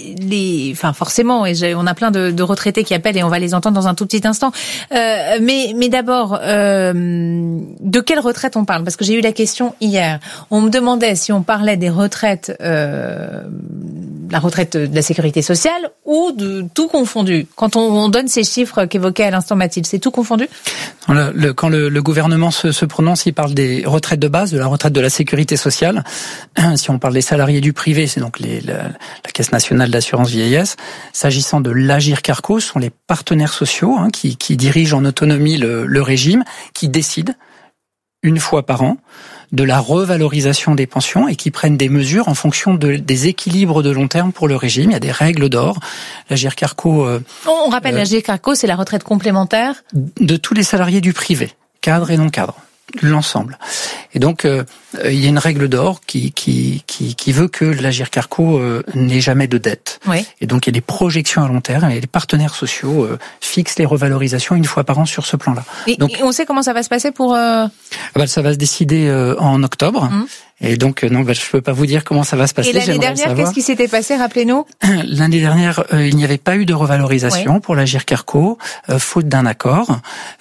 forcément, et on a plein de retraités qui appellent et on va les entendre dans un tout petit instant. Mais d'abord, de quelle retraite on parle? Parce que j'ai eu la question hier. On me demandait si on parlait des retraites la retraite de la sécurité sociale ou de tout confondu. Quand on donne ces chiffres qu'évoquait à l'instant Mathilde, c'est tout confondu? Quand le gouvernement se prononce, il parle des retraites de base, de la retraite de la sécurité sociale. Si on parle des salariés du privé, c'est donc la Caisse nationale d'assurance vieillesse. S'agissant de l'Agirc Arco, ce sont les partenaires sociaux qui dirigent en autonomie le régime, qui décident une fois par an de la revalorisation des pensions et qui prennent des mesures en fonction des équilibres de long terme pour le régime. Il y a des règles d'or. L'Agirc Arco... On rappelle, l'Agirc Arco, c'est la retraite complémentaire de tous les salariés du privé, cadre et non cadre, l'ensemble. Et donc, il y a une règle d'or qui veut que l'Agirc Arco n'ait jamais de dette. Oui. Et donc, il y a des projections à long terme et les partenaires sociaux fixent les revalorisations une fois par an sur ce plan-là. Et on sait comment ça va se passer pour... Ça va se décider en octobre. Et donc, je peux pas vous dire comment ça va se passer. Et l'année dernière, qu'est-ce qui s'était passé? Rappelez-nous. L'année dernière, il n'y avait pas eu de revalorisation pour l'Agirc Arco, faute d'un accord.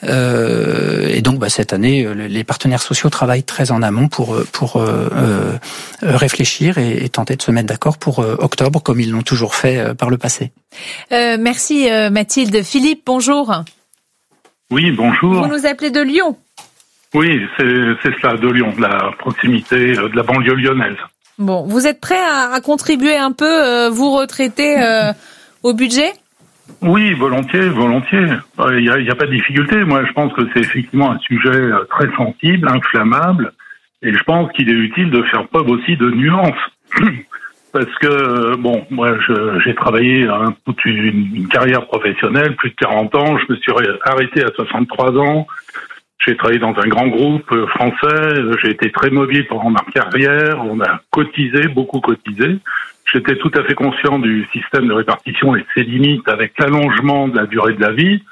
Et donc, cette année, les partenaires sociaux travaillent très en amont pour réfléchir et tenter de se mettre d'accord pour octobre, comme ils l'ont toujours fait par le passé. Merci Mathilde. Philippe, bonjour. Oui, bonjour. Vous nous appelez de Lyon. Oui, c'est cela, de Lyon, de la proximité de la banlieue lyonnaise. Bon, vous êtes prêt à contribuer un peu, vous retraiter au budget? Oui, volontiers. Il y a pas de difficulté. Moi, je pense que c'est effectivement un sujet très sensible, inflammable, et je pense qu'il est utile de faire preuve aussi de nuance. Parce que, moi, j'ai travaillé toute une carrière professionnelle, plus de 40 ans. Je me suis arrêté à 63 ans. J'ai travaillé dans un grand groupe français. J'ai été très mobile pendant ma carrière. On a beaucoup cotisé. J'étais tout à fait conscient du système de répartition et de ses limites avec l'allongement de la durée de la vie.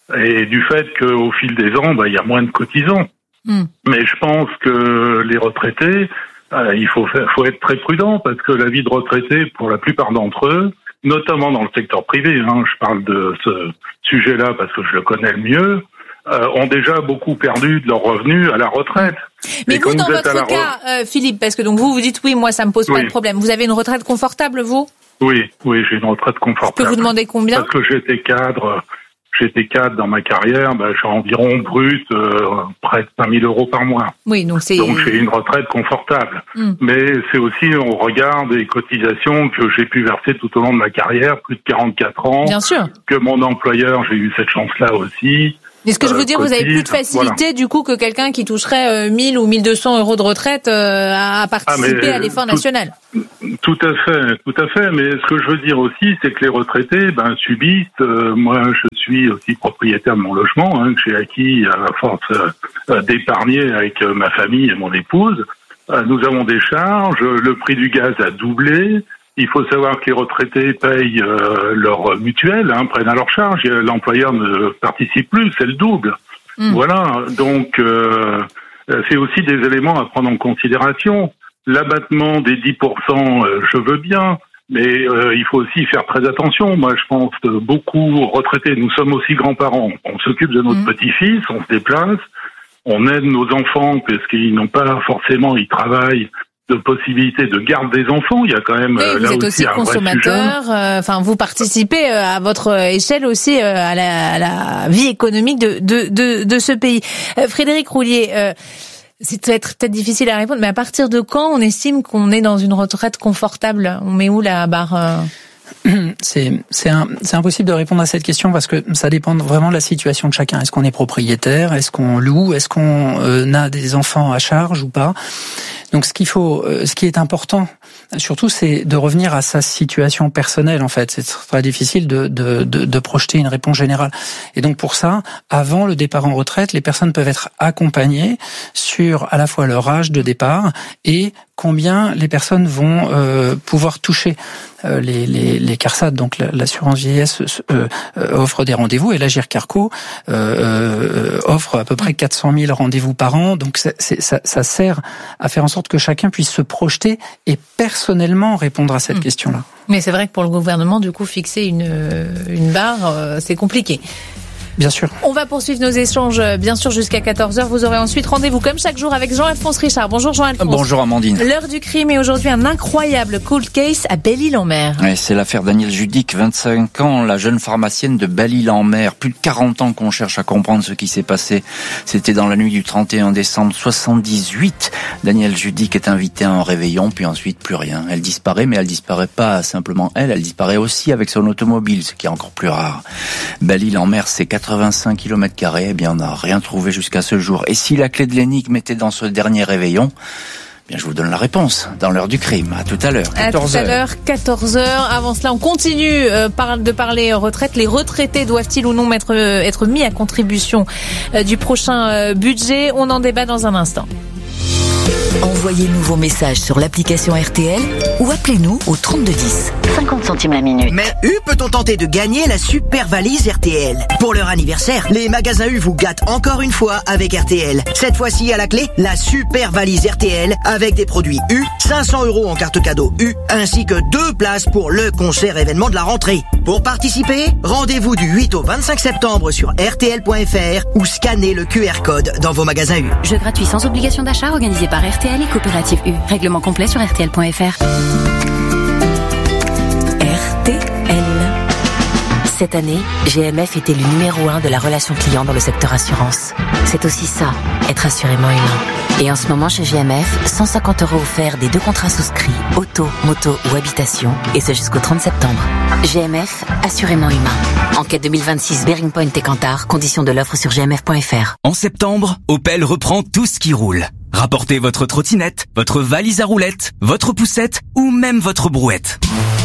et du fait qu'au fil des ans, il y a moins de cotisants. Mais je pense que les retraités, il faut être très prudent parce que la vie de retraité, pour la plupart d'entre eux, notamment dans le secteur privé, je parle de ce sujet-là parce que je le connais le mieux, ont déjà beaucoup perdu de leurs revenus à la retraite. Mais vous, dans votre cas, Philippe, parce que donc vous dites oui, moi ça me pose pas de problème. Vous avez une retraite confortable, vous ? Oui, j'ai une retraite confortable. Je peux vous demander combien ? Parce que j'étais cadre dans ma carrière, j'ai environ brut près de 5 000 euros par mois. Oui, donc j'ai une retraite confortable. Mais c'est aussi au regard des cotisations que j'ai pu verser tout au long de ma carrière, plus de 44 ans. Bien sûr. Que mon employeur, j'ai eu cette chance-là aussi. Mais ce que je veux dire, vous avez plus de facilité du coup que quelqu'un qui toucherait 1000 ou 1200 euros de retraite à participer à l'effort national. Tout à fait. Mais ce que je veux dire aussi, c'est que les retraités subissent. Moi, je suis aussi propriétaire de mon logement que j'ai acquis à force d'épargner avec ma famille et mon épouse. Nous avons des charges. Le prix du gaz a doublé. Il faut savoir que les retraités payent leur mutuelle, prennent à leur charge. L'employeur ne participe plus, c'est le double. Voilà, donc c'est aussi des éléments à prendre en considération. L'abattement des 10%, je veux bien, mais il faut aussi faire très attention. Moi, je pense que beaucoup retraités, nous sommes aussi grands-parents. On s'occupe de notre petit-fils, on se déplace, on aide nos enfants parce qu'ils n'ont pas forcément, ils travaillent, de possibilité de garde des enfants. Il y a quand même vous là êtes aussi consommateur. Vous participez à votre échelle aussi à la vie économique de ce pays. Frédéric Roulier, c'est peut-être difficile à répondre, mais à partir de quand on estime qu'on est dans une retraite confortable ? On met où la barre ? C'est impossible de répondre à cette question parce que ça dépend vraiment de la situation de chacun. Est-ce qu'on est propriétaire ? Est-ce qu'on loue ? Est-ce qu'on a des enfants à charge ou pas ? Donc ce qui est important, surtout, c'est de revenir à sa situation personnelle. En fait, c'est très difficile de projeter une réponse générale. Et donc pour ça, avant le départ en retraite, les personnes peuvent être accompagnées sur à la fois leur âge de départ et combien les personnes vont pouvoir toucher. Les CARSAT, donc l'assurance vieillesse, offre des rendez-vous et l'Agir Carco offre à peu près 400 000 rendez-vous par an. Donc ça sert à faire en sorte que chacun puisse se projeter et personnellement répondre à cette question-là. Mais c'est vrai que pour le gouvernement, du coup, fixer une barre, c'est compliqué. Bien sûr. On va poursuivre nos échanges, bien sûr, jusqu'à 14h. Vous aurez ensuite rendez-vous, comme chaque jour, avec Jean-Alphonse Richard. Bonjour Jean-Alphonse. Bonjour Amandine. L'heure du crime est aujourd'hui un incroyable cold case à Belle-Île-en-Mer. Ouais, c'est l'affaire Danielle Judic, 25 ans, la jeune pharmacienne de Belle-Île-en-Mer. Plus de 40 ans qu'on cherche à comprendre ce qui s'est passé. C'était dans la nuit du 31 décembre 78. Danielle Judic est invitée à un réveillon, puis ensuite plus rien. Elle disparaît, mais elle disparaît pas simplement elle disparaît aussi avec son automobile, ce qui est encore plus rare. Belle-Île-en-Mer, c'est 85 km², eh bien on n'a rien trouvé jusqu'à ce jour. Et si la clé de l'énigme était dans ce dernier réveillon, eh bien je vous donne la réponse dans l'heure du crime. À tout à l'heure, 14h. À tout à l'heure, 14h. Avant cela, on continue de parler retraite. Les retraités doivent-ils ou non être mis à contribution du prochain budget ? On en débat dans un instant. Envoyez-nous vos messages sur l'application RTL ou appelez-nous au 3210. 50 centimes la minute. Mais peut-on tenter de gagner la super valise RTL ? Pour leur anniversaire, les magasins U vous gâtent encore une fois avec RTL. Cette fois-ci à la clé, la super valise RTL avec des produits U, 500 € en carte cadeau U, ainsi que 2 places pour le concert événement de la rentrée. Pour participer, rendez-vous du 8 au 25 septembre sur rtl.fr ou scannez le QR code dans vos magasins U. Jeu gratuit sans obligation d'achat organisé par RTL et Coopérative U. Règlement complet sur rtl.fr. RTL. Cette année, GMF était le numéro 1 de la relation client dans le secteur assurance. C'est aussi ça, être assurément humain. Et en ce moment, chez GMF, 150 € offerts des 2 contrats souscrits, auto, moto ou habitation, et ce jusqu'au 30 septembre. GMF, assurément humain. Enquête 2026, Bearing Point et Kantar, conditions de l'offre sur gmf.fr. En septembre, Opel reprend tout ce qui roule. Rapportez votre trottinette, votre valise à roulettes, votre poussette ou même votre brouette.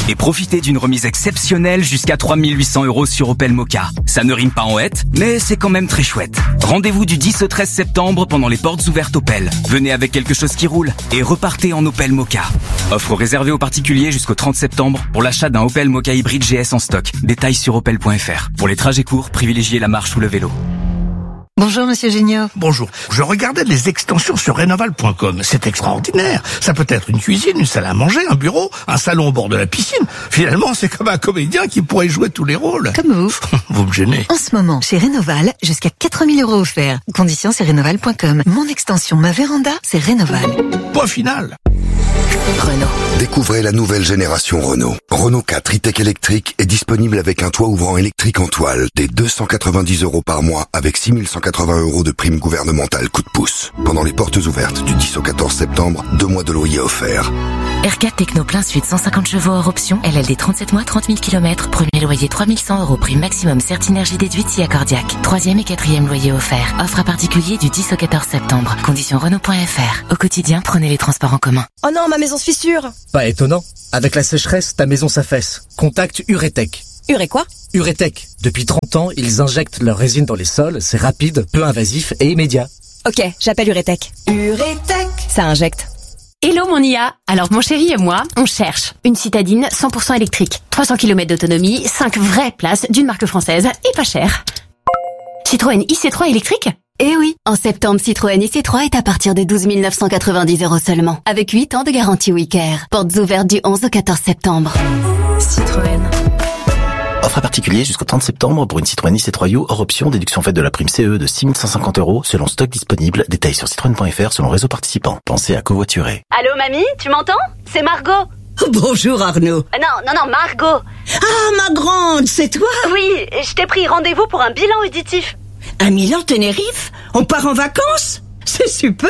Et profitez d'une remise exceptionnelle jusqu'à 3 800 € sur Opel Mokka. Ça ne rime pas en hête, mais c'est quand même très chouette. Rendez-vous du 10 au 13 septembre pendant les portes ouvertes Opel. Venez avec quelque chose qui roule et repartez en Opel Mokka. Offre réservée aux particuliers jusqu'au 30 septembre pour l'achat d'un Opel Mokka hybride GS en stock. Détails sur opel.fr. Pour les trajets courts, privilégiez la marche ou le vélo. Bonjour Monsieur Gignot. Bonjour. Je regardais les extensions sur Rénoval.com. C'est extraordinaire. Ça peut être une cuisine, une salle à manger, un bureau, un salon au bord de la piscine. Finalement, c'est comme un comédien qui pourrait jouer tous les rôles. Comme vous. Vous me gênez. En ce moment, chez Rénoval, jusqu'à 4 000 € offerts. Conditions, c'est Rénoval.com. Mon extension, ma véranda, c'est Rénoval. Point final. Renault. Découvrez la nouvelle génération Renault. Renault 4 e-tech électrique est disponible avec un toit ouvrant électrique en toile dès 290 € par mois avec 6 180 € de prime gouvernementale coup de pouce. Pendant les portes ouvertes du 10 au 14 septembre, 2 mois de loyer offerts. R4 Techno plein suite 150 chevaux hors option, LLD 37 mois, 30 000 km, premier loyer 3 100 €, prime maximum Certinergie déduite si accordiaque. 3e et 4e loyer offert. Offre à particulier du 10 au 14 septembre. Conditions Renault.fr. Au quotidien, prenez les transports en commun. Oh non, ma maison se fissure. Pas étonnant. Avec la sécheresse, ta maison s'affaisse. Contacte Uretech. Uré quoi? Uretech. Depuis 30 ans, ils injectent leur résine dans les sols. C'est rapide, peu invasif et immédiat. Ok, j'appelle Uretech. Uretech. Ça injecte. Hello mon IA. Alors mon chéri et moi, on cherche une citadine 100% électrique, 300 km d'autonomie, 5 vraies places d'une marque française et pas cher. Citroën IC3 électrique? Eh oui, en septembre, Citroën IC3 est à partir de 12 990 € seulement, avec 8 ans de garantie WeCare. Portes ouvertes du 11 au 14 septembre. Citroën. Offre à particulier jusqu'au 30 septembre pour une Citroën IC3U hors option, déduction faite de la prime CE de 6 150 € selon stock disponible. Détails sur citroën.fr selon réseau participant. Pensez à covoiturer. Allô mamie, tu m'entends? C'est Margot. Bonjour Arnaud. Non, Margot. Ah, ma grande, c'est toi? Oui, je t'ai pris rendez-vous pour un bilan auditif. À Milan, Tenerife? On part en vacances? C'est super!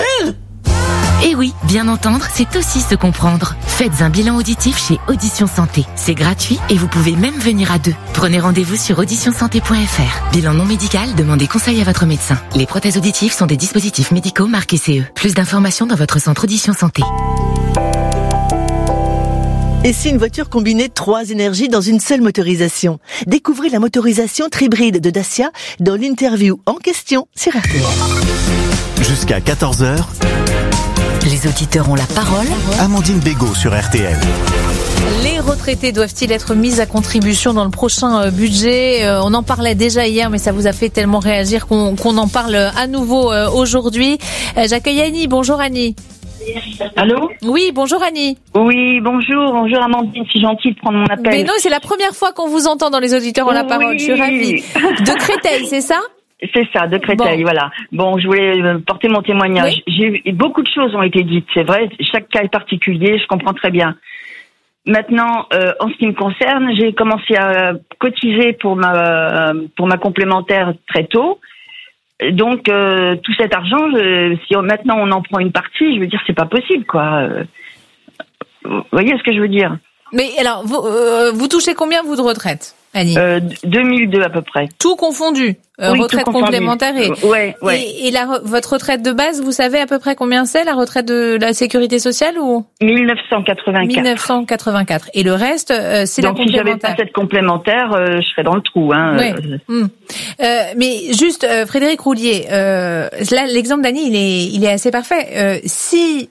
Et oui, bien entendre, c'est aussi se comprendre. Faites un bilan auditif chez Audition Santé. C'est gratuit et vous pouvez même venir à 2. Prenez rendez-vous sur auditionsanté.fr. Bilan non médical, demandez conseil à votre médecin. Les prothèses auditives sont des dispositifs médicaux marqués CE. Plus d'informations dans votre centre Audition Santé. Et si une voiture combinait 3 énergies dans une seule motorisation? Découvrez la motorisation tribride de Dacia dans l'interview en question sur RTL. Jusqu'à 14h, les auditeurs ont la parole. Amandine Bégaud sur RTL. Les retraités doivent-ils être mis à contribution dans le prochain budget? On en parlait déjà hier, mais ça vous a fait tellement réagir qu'on en parle à nouveau aujourd'hui. J'accueille Annie. Bonjour Annie. Allô? Oui, bonjour Annie. Oui, bonjour Amandine, c'est gentil de prendre mon appel. Mais non, c'est la première fois qu'on vous entend dans les auditeurs en la parole, je suis ravie. De Créteil, c'est ça? C'est ça, de Créteil, voilà. Bon, je voulais porter mon témoignage. Oui. Beaucoup de choses ont été dites, c'est vrai, chaque cas est particulier, je comprends très bien. Maintenant, en ce qui me concerne, j'ai commencé à cotiser pour ma complémentaire très tôt. Donc tout cet argent, si maintenant on en prend une partie, je veux dire c'est pas possible quoi. Vous voyez ce que je veux dire? Mais alors vous touchez combien vous de retraite, Annie? 2002 à peu près. Tout confondu. Oui, retraite tout confondu. Complémentaire ouais. Et votre retraite de base, vous savez à peu près combien c'est, la retraite de la sécurité sociale ou? 1984. 1984. Et le reste, c'est donc, la complémentaire. Si j'avais pas cette complémentaire, je serais dans le trou. Hein. Ouais. Mais juste, Frédéric Roulier, là, l'exemple d'Annie, il est assez parfait. Si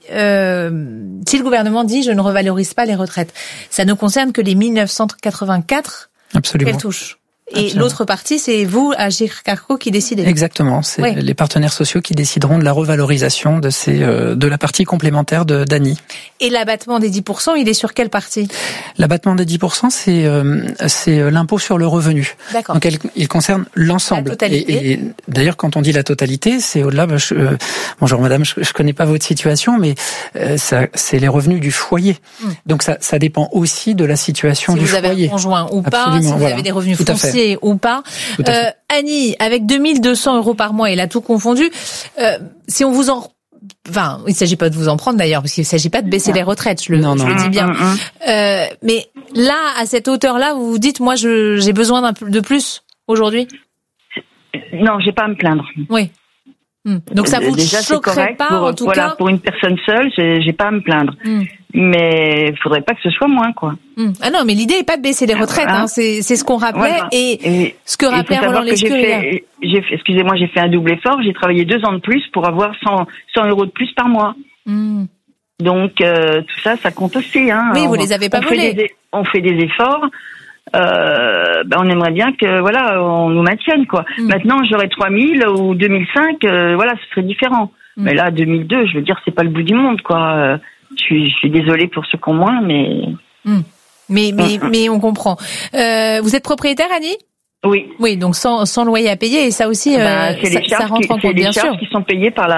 le gouvernement dit je ne revalorise pas les retraites, ça ne concerne que les 1984 qu'elle touche. Et absolument. L'autre partie, c'est vous, Agir Carco, qui décidez. Exactement. C'est les partenaires sociaux qui décideront de la revalorisation de la partie complémentaire d'Annie. Et l'abattement des 10%, il est sur quelle partie? L'abattement des 10%, c'est l'impôt sur le revenu. D'accord. Donc, il concerne l'ensemble. La totalité. Et d'ailleurs, quand on dit la totalité, c'est au-delà. Bonjour madame, je connais pas votre situation, mais c'est les revenus du foyer. Donc, ça dépend aussi de la situation du foyer. Si vous avez un conjoint ou pas, si vous avez des revenus fonciers ou pas. Annie, avec 2200 € par mois, et là tout confondu, si on vous en... Enfin, il ne s'agit pas de vous en prendre d'ailleurs, parce qu'il ne s'agit pas de baisser les retraites, je le dis bien. Mais là, à cette hauteur-là, vous vous dites, moi, j'ai besoin de plus aujourd'hui? Non, j'ai pas à me plaindre. Oui. Donc ça vous déjà, choquerait pas, en tout cas? Pour une personne seule, j'ai pas à me plaindre. Mais il faudrait pas que ce soit moins, quoi. Ah non, mais l'idée est pas de baisser les retraites, hein. C'est ce qu'on rappelait. Voilà. Et ce que rappelait Roland Lescurie. Excusez-moi, j'ai fait un double effort. J'ai travaillé 2 ans de plus pour avoir 100 euros de plus par mois. Donc, tout ça, ça compte aussi, hein. Oui, vous les avez pas volés. On fait des efforts. On aimerait bien que, voilà, on nous maintienne, quoi. Maintenant, j'aurais 3000 ou 2005, voilà, ce serait différent. Mais là, 2002, je veux dire, c'est pas le bout du monde, quoi. Je suis désolée pour ceux qui ont moins, mais... Mais on comprend. Vous êtes propriétaire, Annie? Oui. Oui, donc sans loyer à payer, et ça aussi, ça rentre en compte, bien sûr. C'est les charges qui sont payées par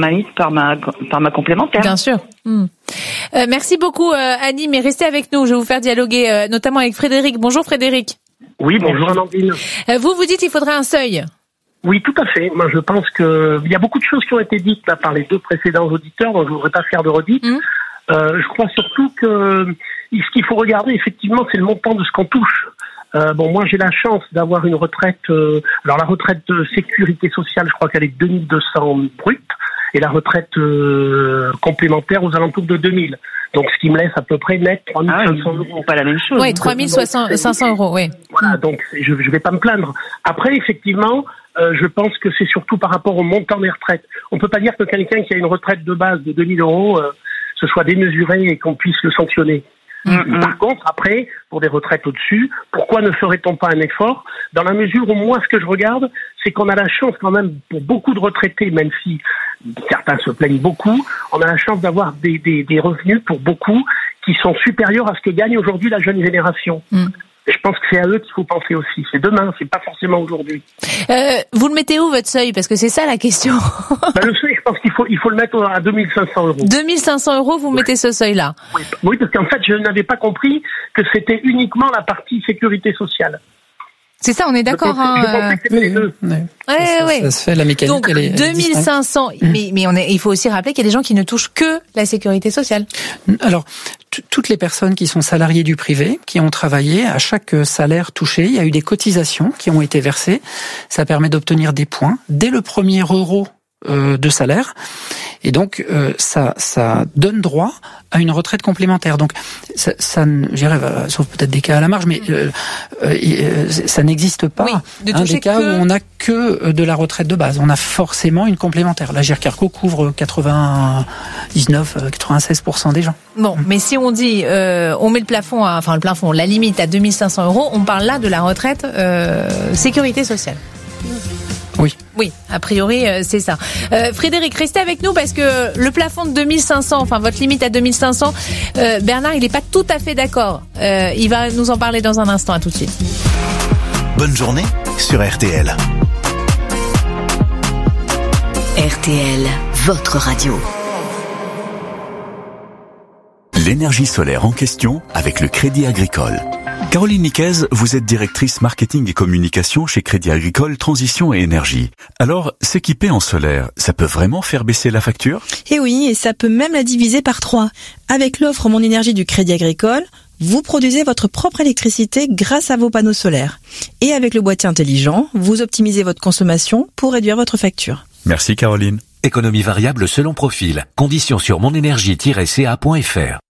ma complémentaire. Bien sûr. Merci beaucoup, Annie, mais restez avec nous. Je vais vous faire dialoguer, notamment avec Frédéric. Bonjour, Frédéric. Oui, bonjour, Amandine. Vous dites qu'il faudrait un seuil. Oui, tout à fait. Moi, je pense que il y a beaucoup de choses qui ont été dites là par les 2 précédents auditeurs, donc je voudrais pas faire de redite. Je crois surtout que ce qu'il faut regarder, effectivement, c'est le montant de ce qu'on touche. Moi, j'ai la chance d'avoir une retraite. Alors, la retraite de sécurité sociale, je crois qu'elle est 2200 brut, et la retraite complémentaire aux alentours de 2000. Donc, ce qui me laisse à peu près net 3500 euros. Pas la même chose. Oui, 3500 euros, oui. Voilà, donc je vais pas me plaindre. Après, effectivement, je pense que c'est surtout par rapport au montant des retraites. On peut pas dire que quelqu'un qui a une retraite de base de 2000 euros, ce soit démesuré et qu'on puisse le sanctionner. Par contre, après, pour des retraites au-dessus, pourquoi ne ferait-on pas un effort? Dans la mesure où moi, ce que je regarde, c'est qu'on a la chance quand même, pour beaucoup de retraités, même si certains se plaignent beaucoup, on a la chance d'avoir des revenus pour beaucoup qui sont supérieurs à ce que gagne aujourd'hui la jeune génération. Je pense que c'est à eux qu'il faut penser aussi. C'est demain, c'est pas forcément aujourd'hui. Vous le mettez où, votre seuil? Parce que c'est ça la question. Le seuil, je pense qu'il faut le mettre à 2500 euros. 2500 euros, vous mettez ce seuil-là? Oui, parce qu'en fait, je n'avais pas compris que c'était uniquement la partie sécurité sociale. C'est ça, on est d'accord. Je pensais que c'était les deux. Ça se fait, la mécanique. Donc, elle est 2500. Mais il faut aussi rappeler qu'il y a des gens qui ne touchent que la sécurité sociale. Alors, toutes les personnes qui sont salariées du privé, qui ont travaillé, à chaque salaire touché, il y a eu des cotisations qui ont été versées. Ça permet d'obtenir des points dès le premier euro de salaire. Et donc, ça donne droit à une retraite complémentaire. Donc, ça sauf peut-être des cas à la marge, mais ça n'existe pas. Des cas où on n'a que de la retraite de base. On a forcément une complémentaire. L'Agirc Arrco couvre 96% des gens. Bon, mais si on dit, on met le plafond, la limite à 2500 euros, on parle là de la retraite sécurité sociale. Oui, a priori, c'est ça. Frédéric, restez avec nous parce que le plafond de 2500, votre limite à 2500, Bernard, il n'est pas tout à fait d'accord. Il va nous en parler dans un instant. À tout de suite. Bonne journée sur RTL. RTL, votre radio. L'énergie solaire en question avec le Crédit Agricole. Caroline Niquez, vous êtes directrice marketing et communication chez Crédit Agricole Transition et Énergie. Alors, s'équiper en solaire, ça peut vraiment faire baisser la facture? Eh oui, et ça peut même la diviser par 3. Avec l'offre Mon Énergie du Crédit Agricole, vous produisez votre propre électricité grâce à vos panneaux solaires. Et avec le boîtier intelligent, vous optimisez votre consommation pour réduire votre facture. Merci Caroline. Économie variable selon profil. Conditions sur monenergie-ca.fr.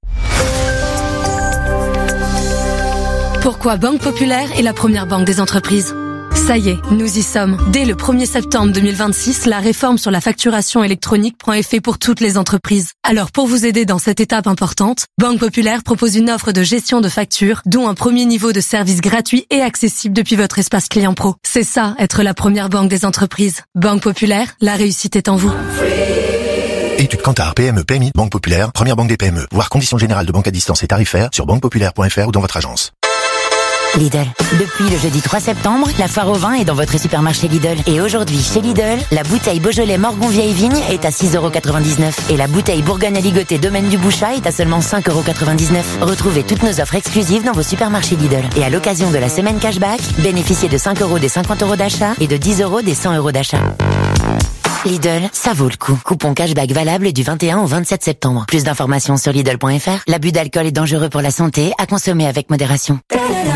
Pourquoi Banque Populaire est la première banque des entreprises? Ça y est, nous y sommes. Dès le 1er septembre 2026, la réforme sur la facturation électronique prend effet pour toutes les entreprises. Alors pour vous aider dans cette étape importante, Banque Populaire propose une offre de gestion de factures, dont un premier niveau de service gratuit et accessible depuis votre espace client pro. C'est ça, être la première banque des entreprises. Banque Populaire, la réussite est en vous. Étude Kantar, PME, PMI, Banque Populaire, première banque des PME. Voir conditions générales de banque à distance et tarifaires sur banquepopulaire.fr ou dans votre agence. Lidl. Depuis le jeudi 3 septembre, la foire au vin est dans votre supermarché Lidl. Et aujourd'hui, chez Lidl, la bouteille Beaujolais Morgon Vieille Vigne est à 6,99 € et la bouteille Bourgogne Aligoté Domaine du Bouchat est à seulement 5,99 €. Retrouvez toutes nos offres exclusives dans vos supermarchés Lidl. Et à l'occasion de la semaine cashback, bénéficiez de 5 € des 50 € d'achat et de 10 € des 100 € d'achat. Lidl, ça vaut le coup. Coupon cashback valable du 21 au 27 septembre. Plus d'informations sur Lidl.fr. L'abus d'alcool est dangereux pour la santé, à consommer avec modération.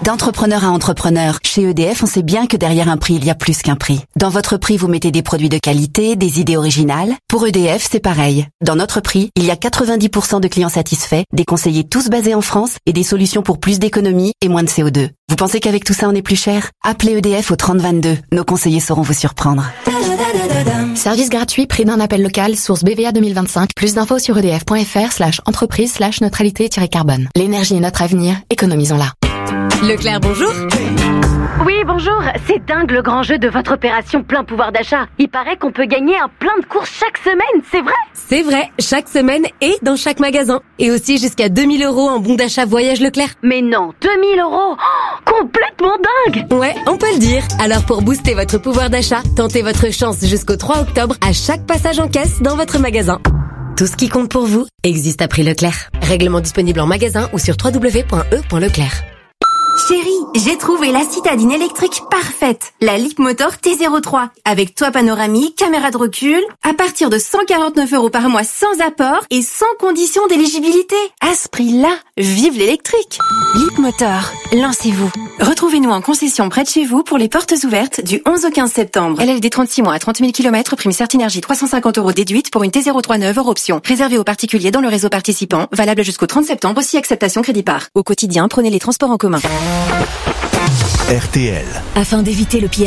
D'entrepreneur à entrepreneur, chez EDF, on sait bien que derrière un prix, il y a plus qu'un prix. Dans votre prix, vous mettez des produits de qualité, des idées originales. Pour EDF, c'est pareil. Dans notre prix, il y a 90% de clients satisfaits, des conseillers tous basés en France et des solutions pour plus d'économie et moins de CO2. Vous pensez qu'avec tout ça, on est plus cher? Appelez EDF au 3022. Nos conseillers sauront vous surprendre. Service gratuit, prix d'un appel local, source BVA 2025. Plus d'infos sur edf.fr/entreprise/neutralité-carbone. L'énergie est notre avenir, économisons-la. Leclerc, bonjour. Oui, bonjour. C'est dingue le grand jeu de votre opération plein pouvoir d'achat. Il paraît qu'on peut gagner un plein de courses chaque semaine, c'est vrai? C'est vrai, chaque semaine et dans chaque magasin. Et aussi jusqu'à 2000 € en bon d'achat voyage Leclerc. Mais non, 2000 €? Oh, complètement dingue! Ouais, on peut le dire. Alors pour booster votre pouvoir d'achat, tentez votre chance jusqu'au 3 octobre à chaque passage en caisse dans votre magasin. Tout ce qui compte pour vous existe à prix Leclerc. Règlement disponible en magasin ou sur www.e.leclerc. Chérie, j'ai trouvé la citadine électrique parfaite, la Leapmotor T03, avec toit panoramique, caméra de recul, à partir de 149 € par mois sans apport et sans condition d'éligibilité. À ce prix-là, vive l'électrique. Leapmotor, lancez-vous. Retrouvez-nous en concession près de chez vous pour les portes ouvertes du 11 au 15 septembre. LLD 36 mois à 30 000 km, prime Certinergie 350 € déduite pour une T03 neuve hors option. Réservé aux particuliers dans le réseau participant, valable jusqu'au 30 septembre, aussi acceptation crédit par. Au quotidien, prenez les transports en commun. RTL. Afin d'éviter le pillage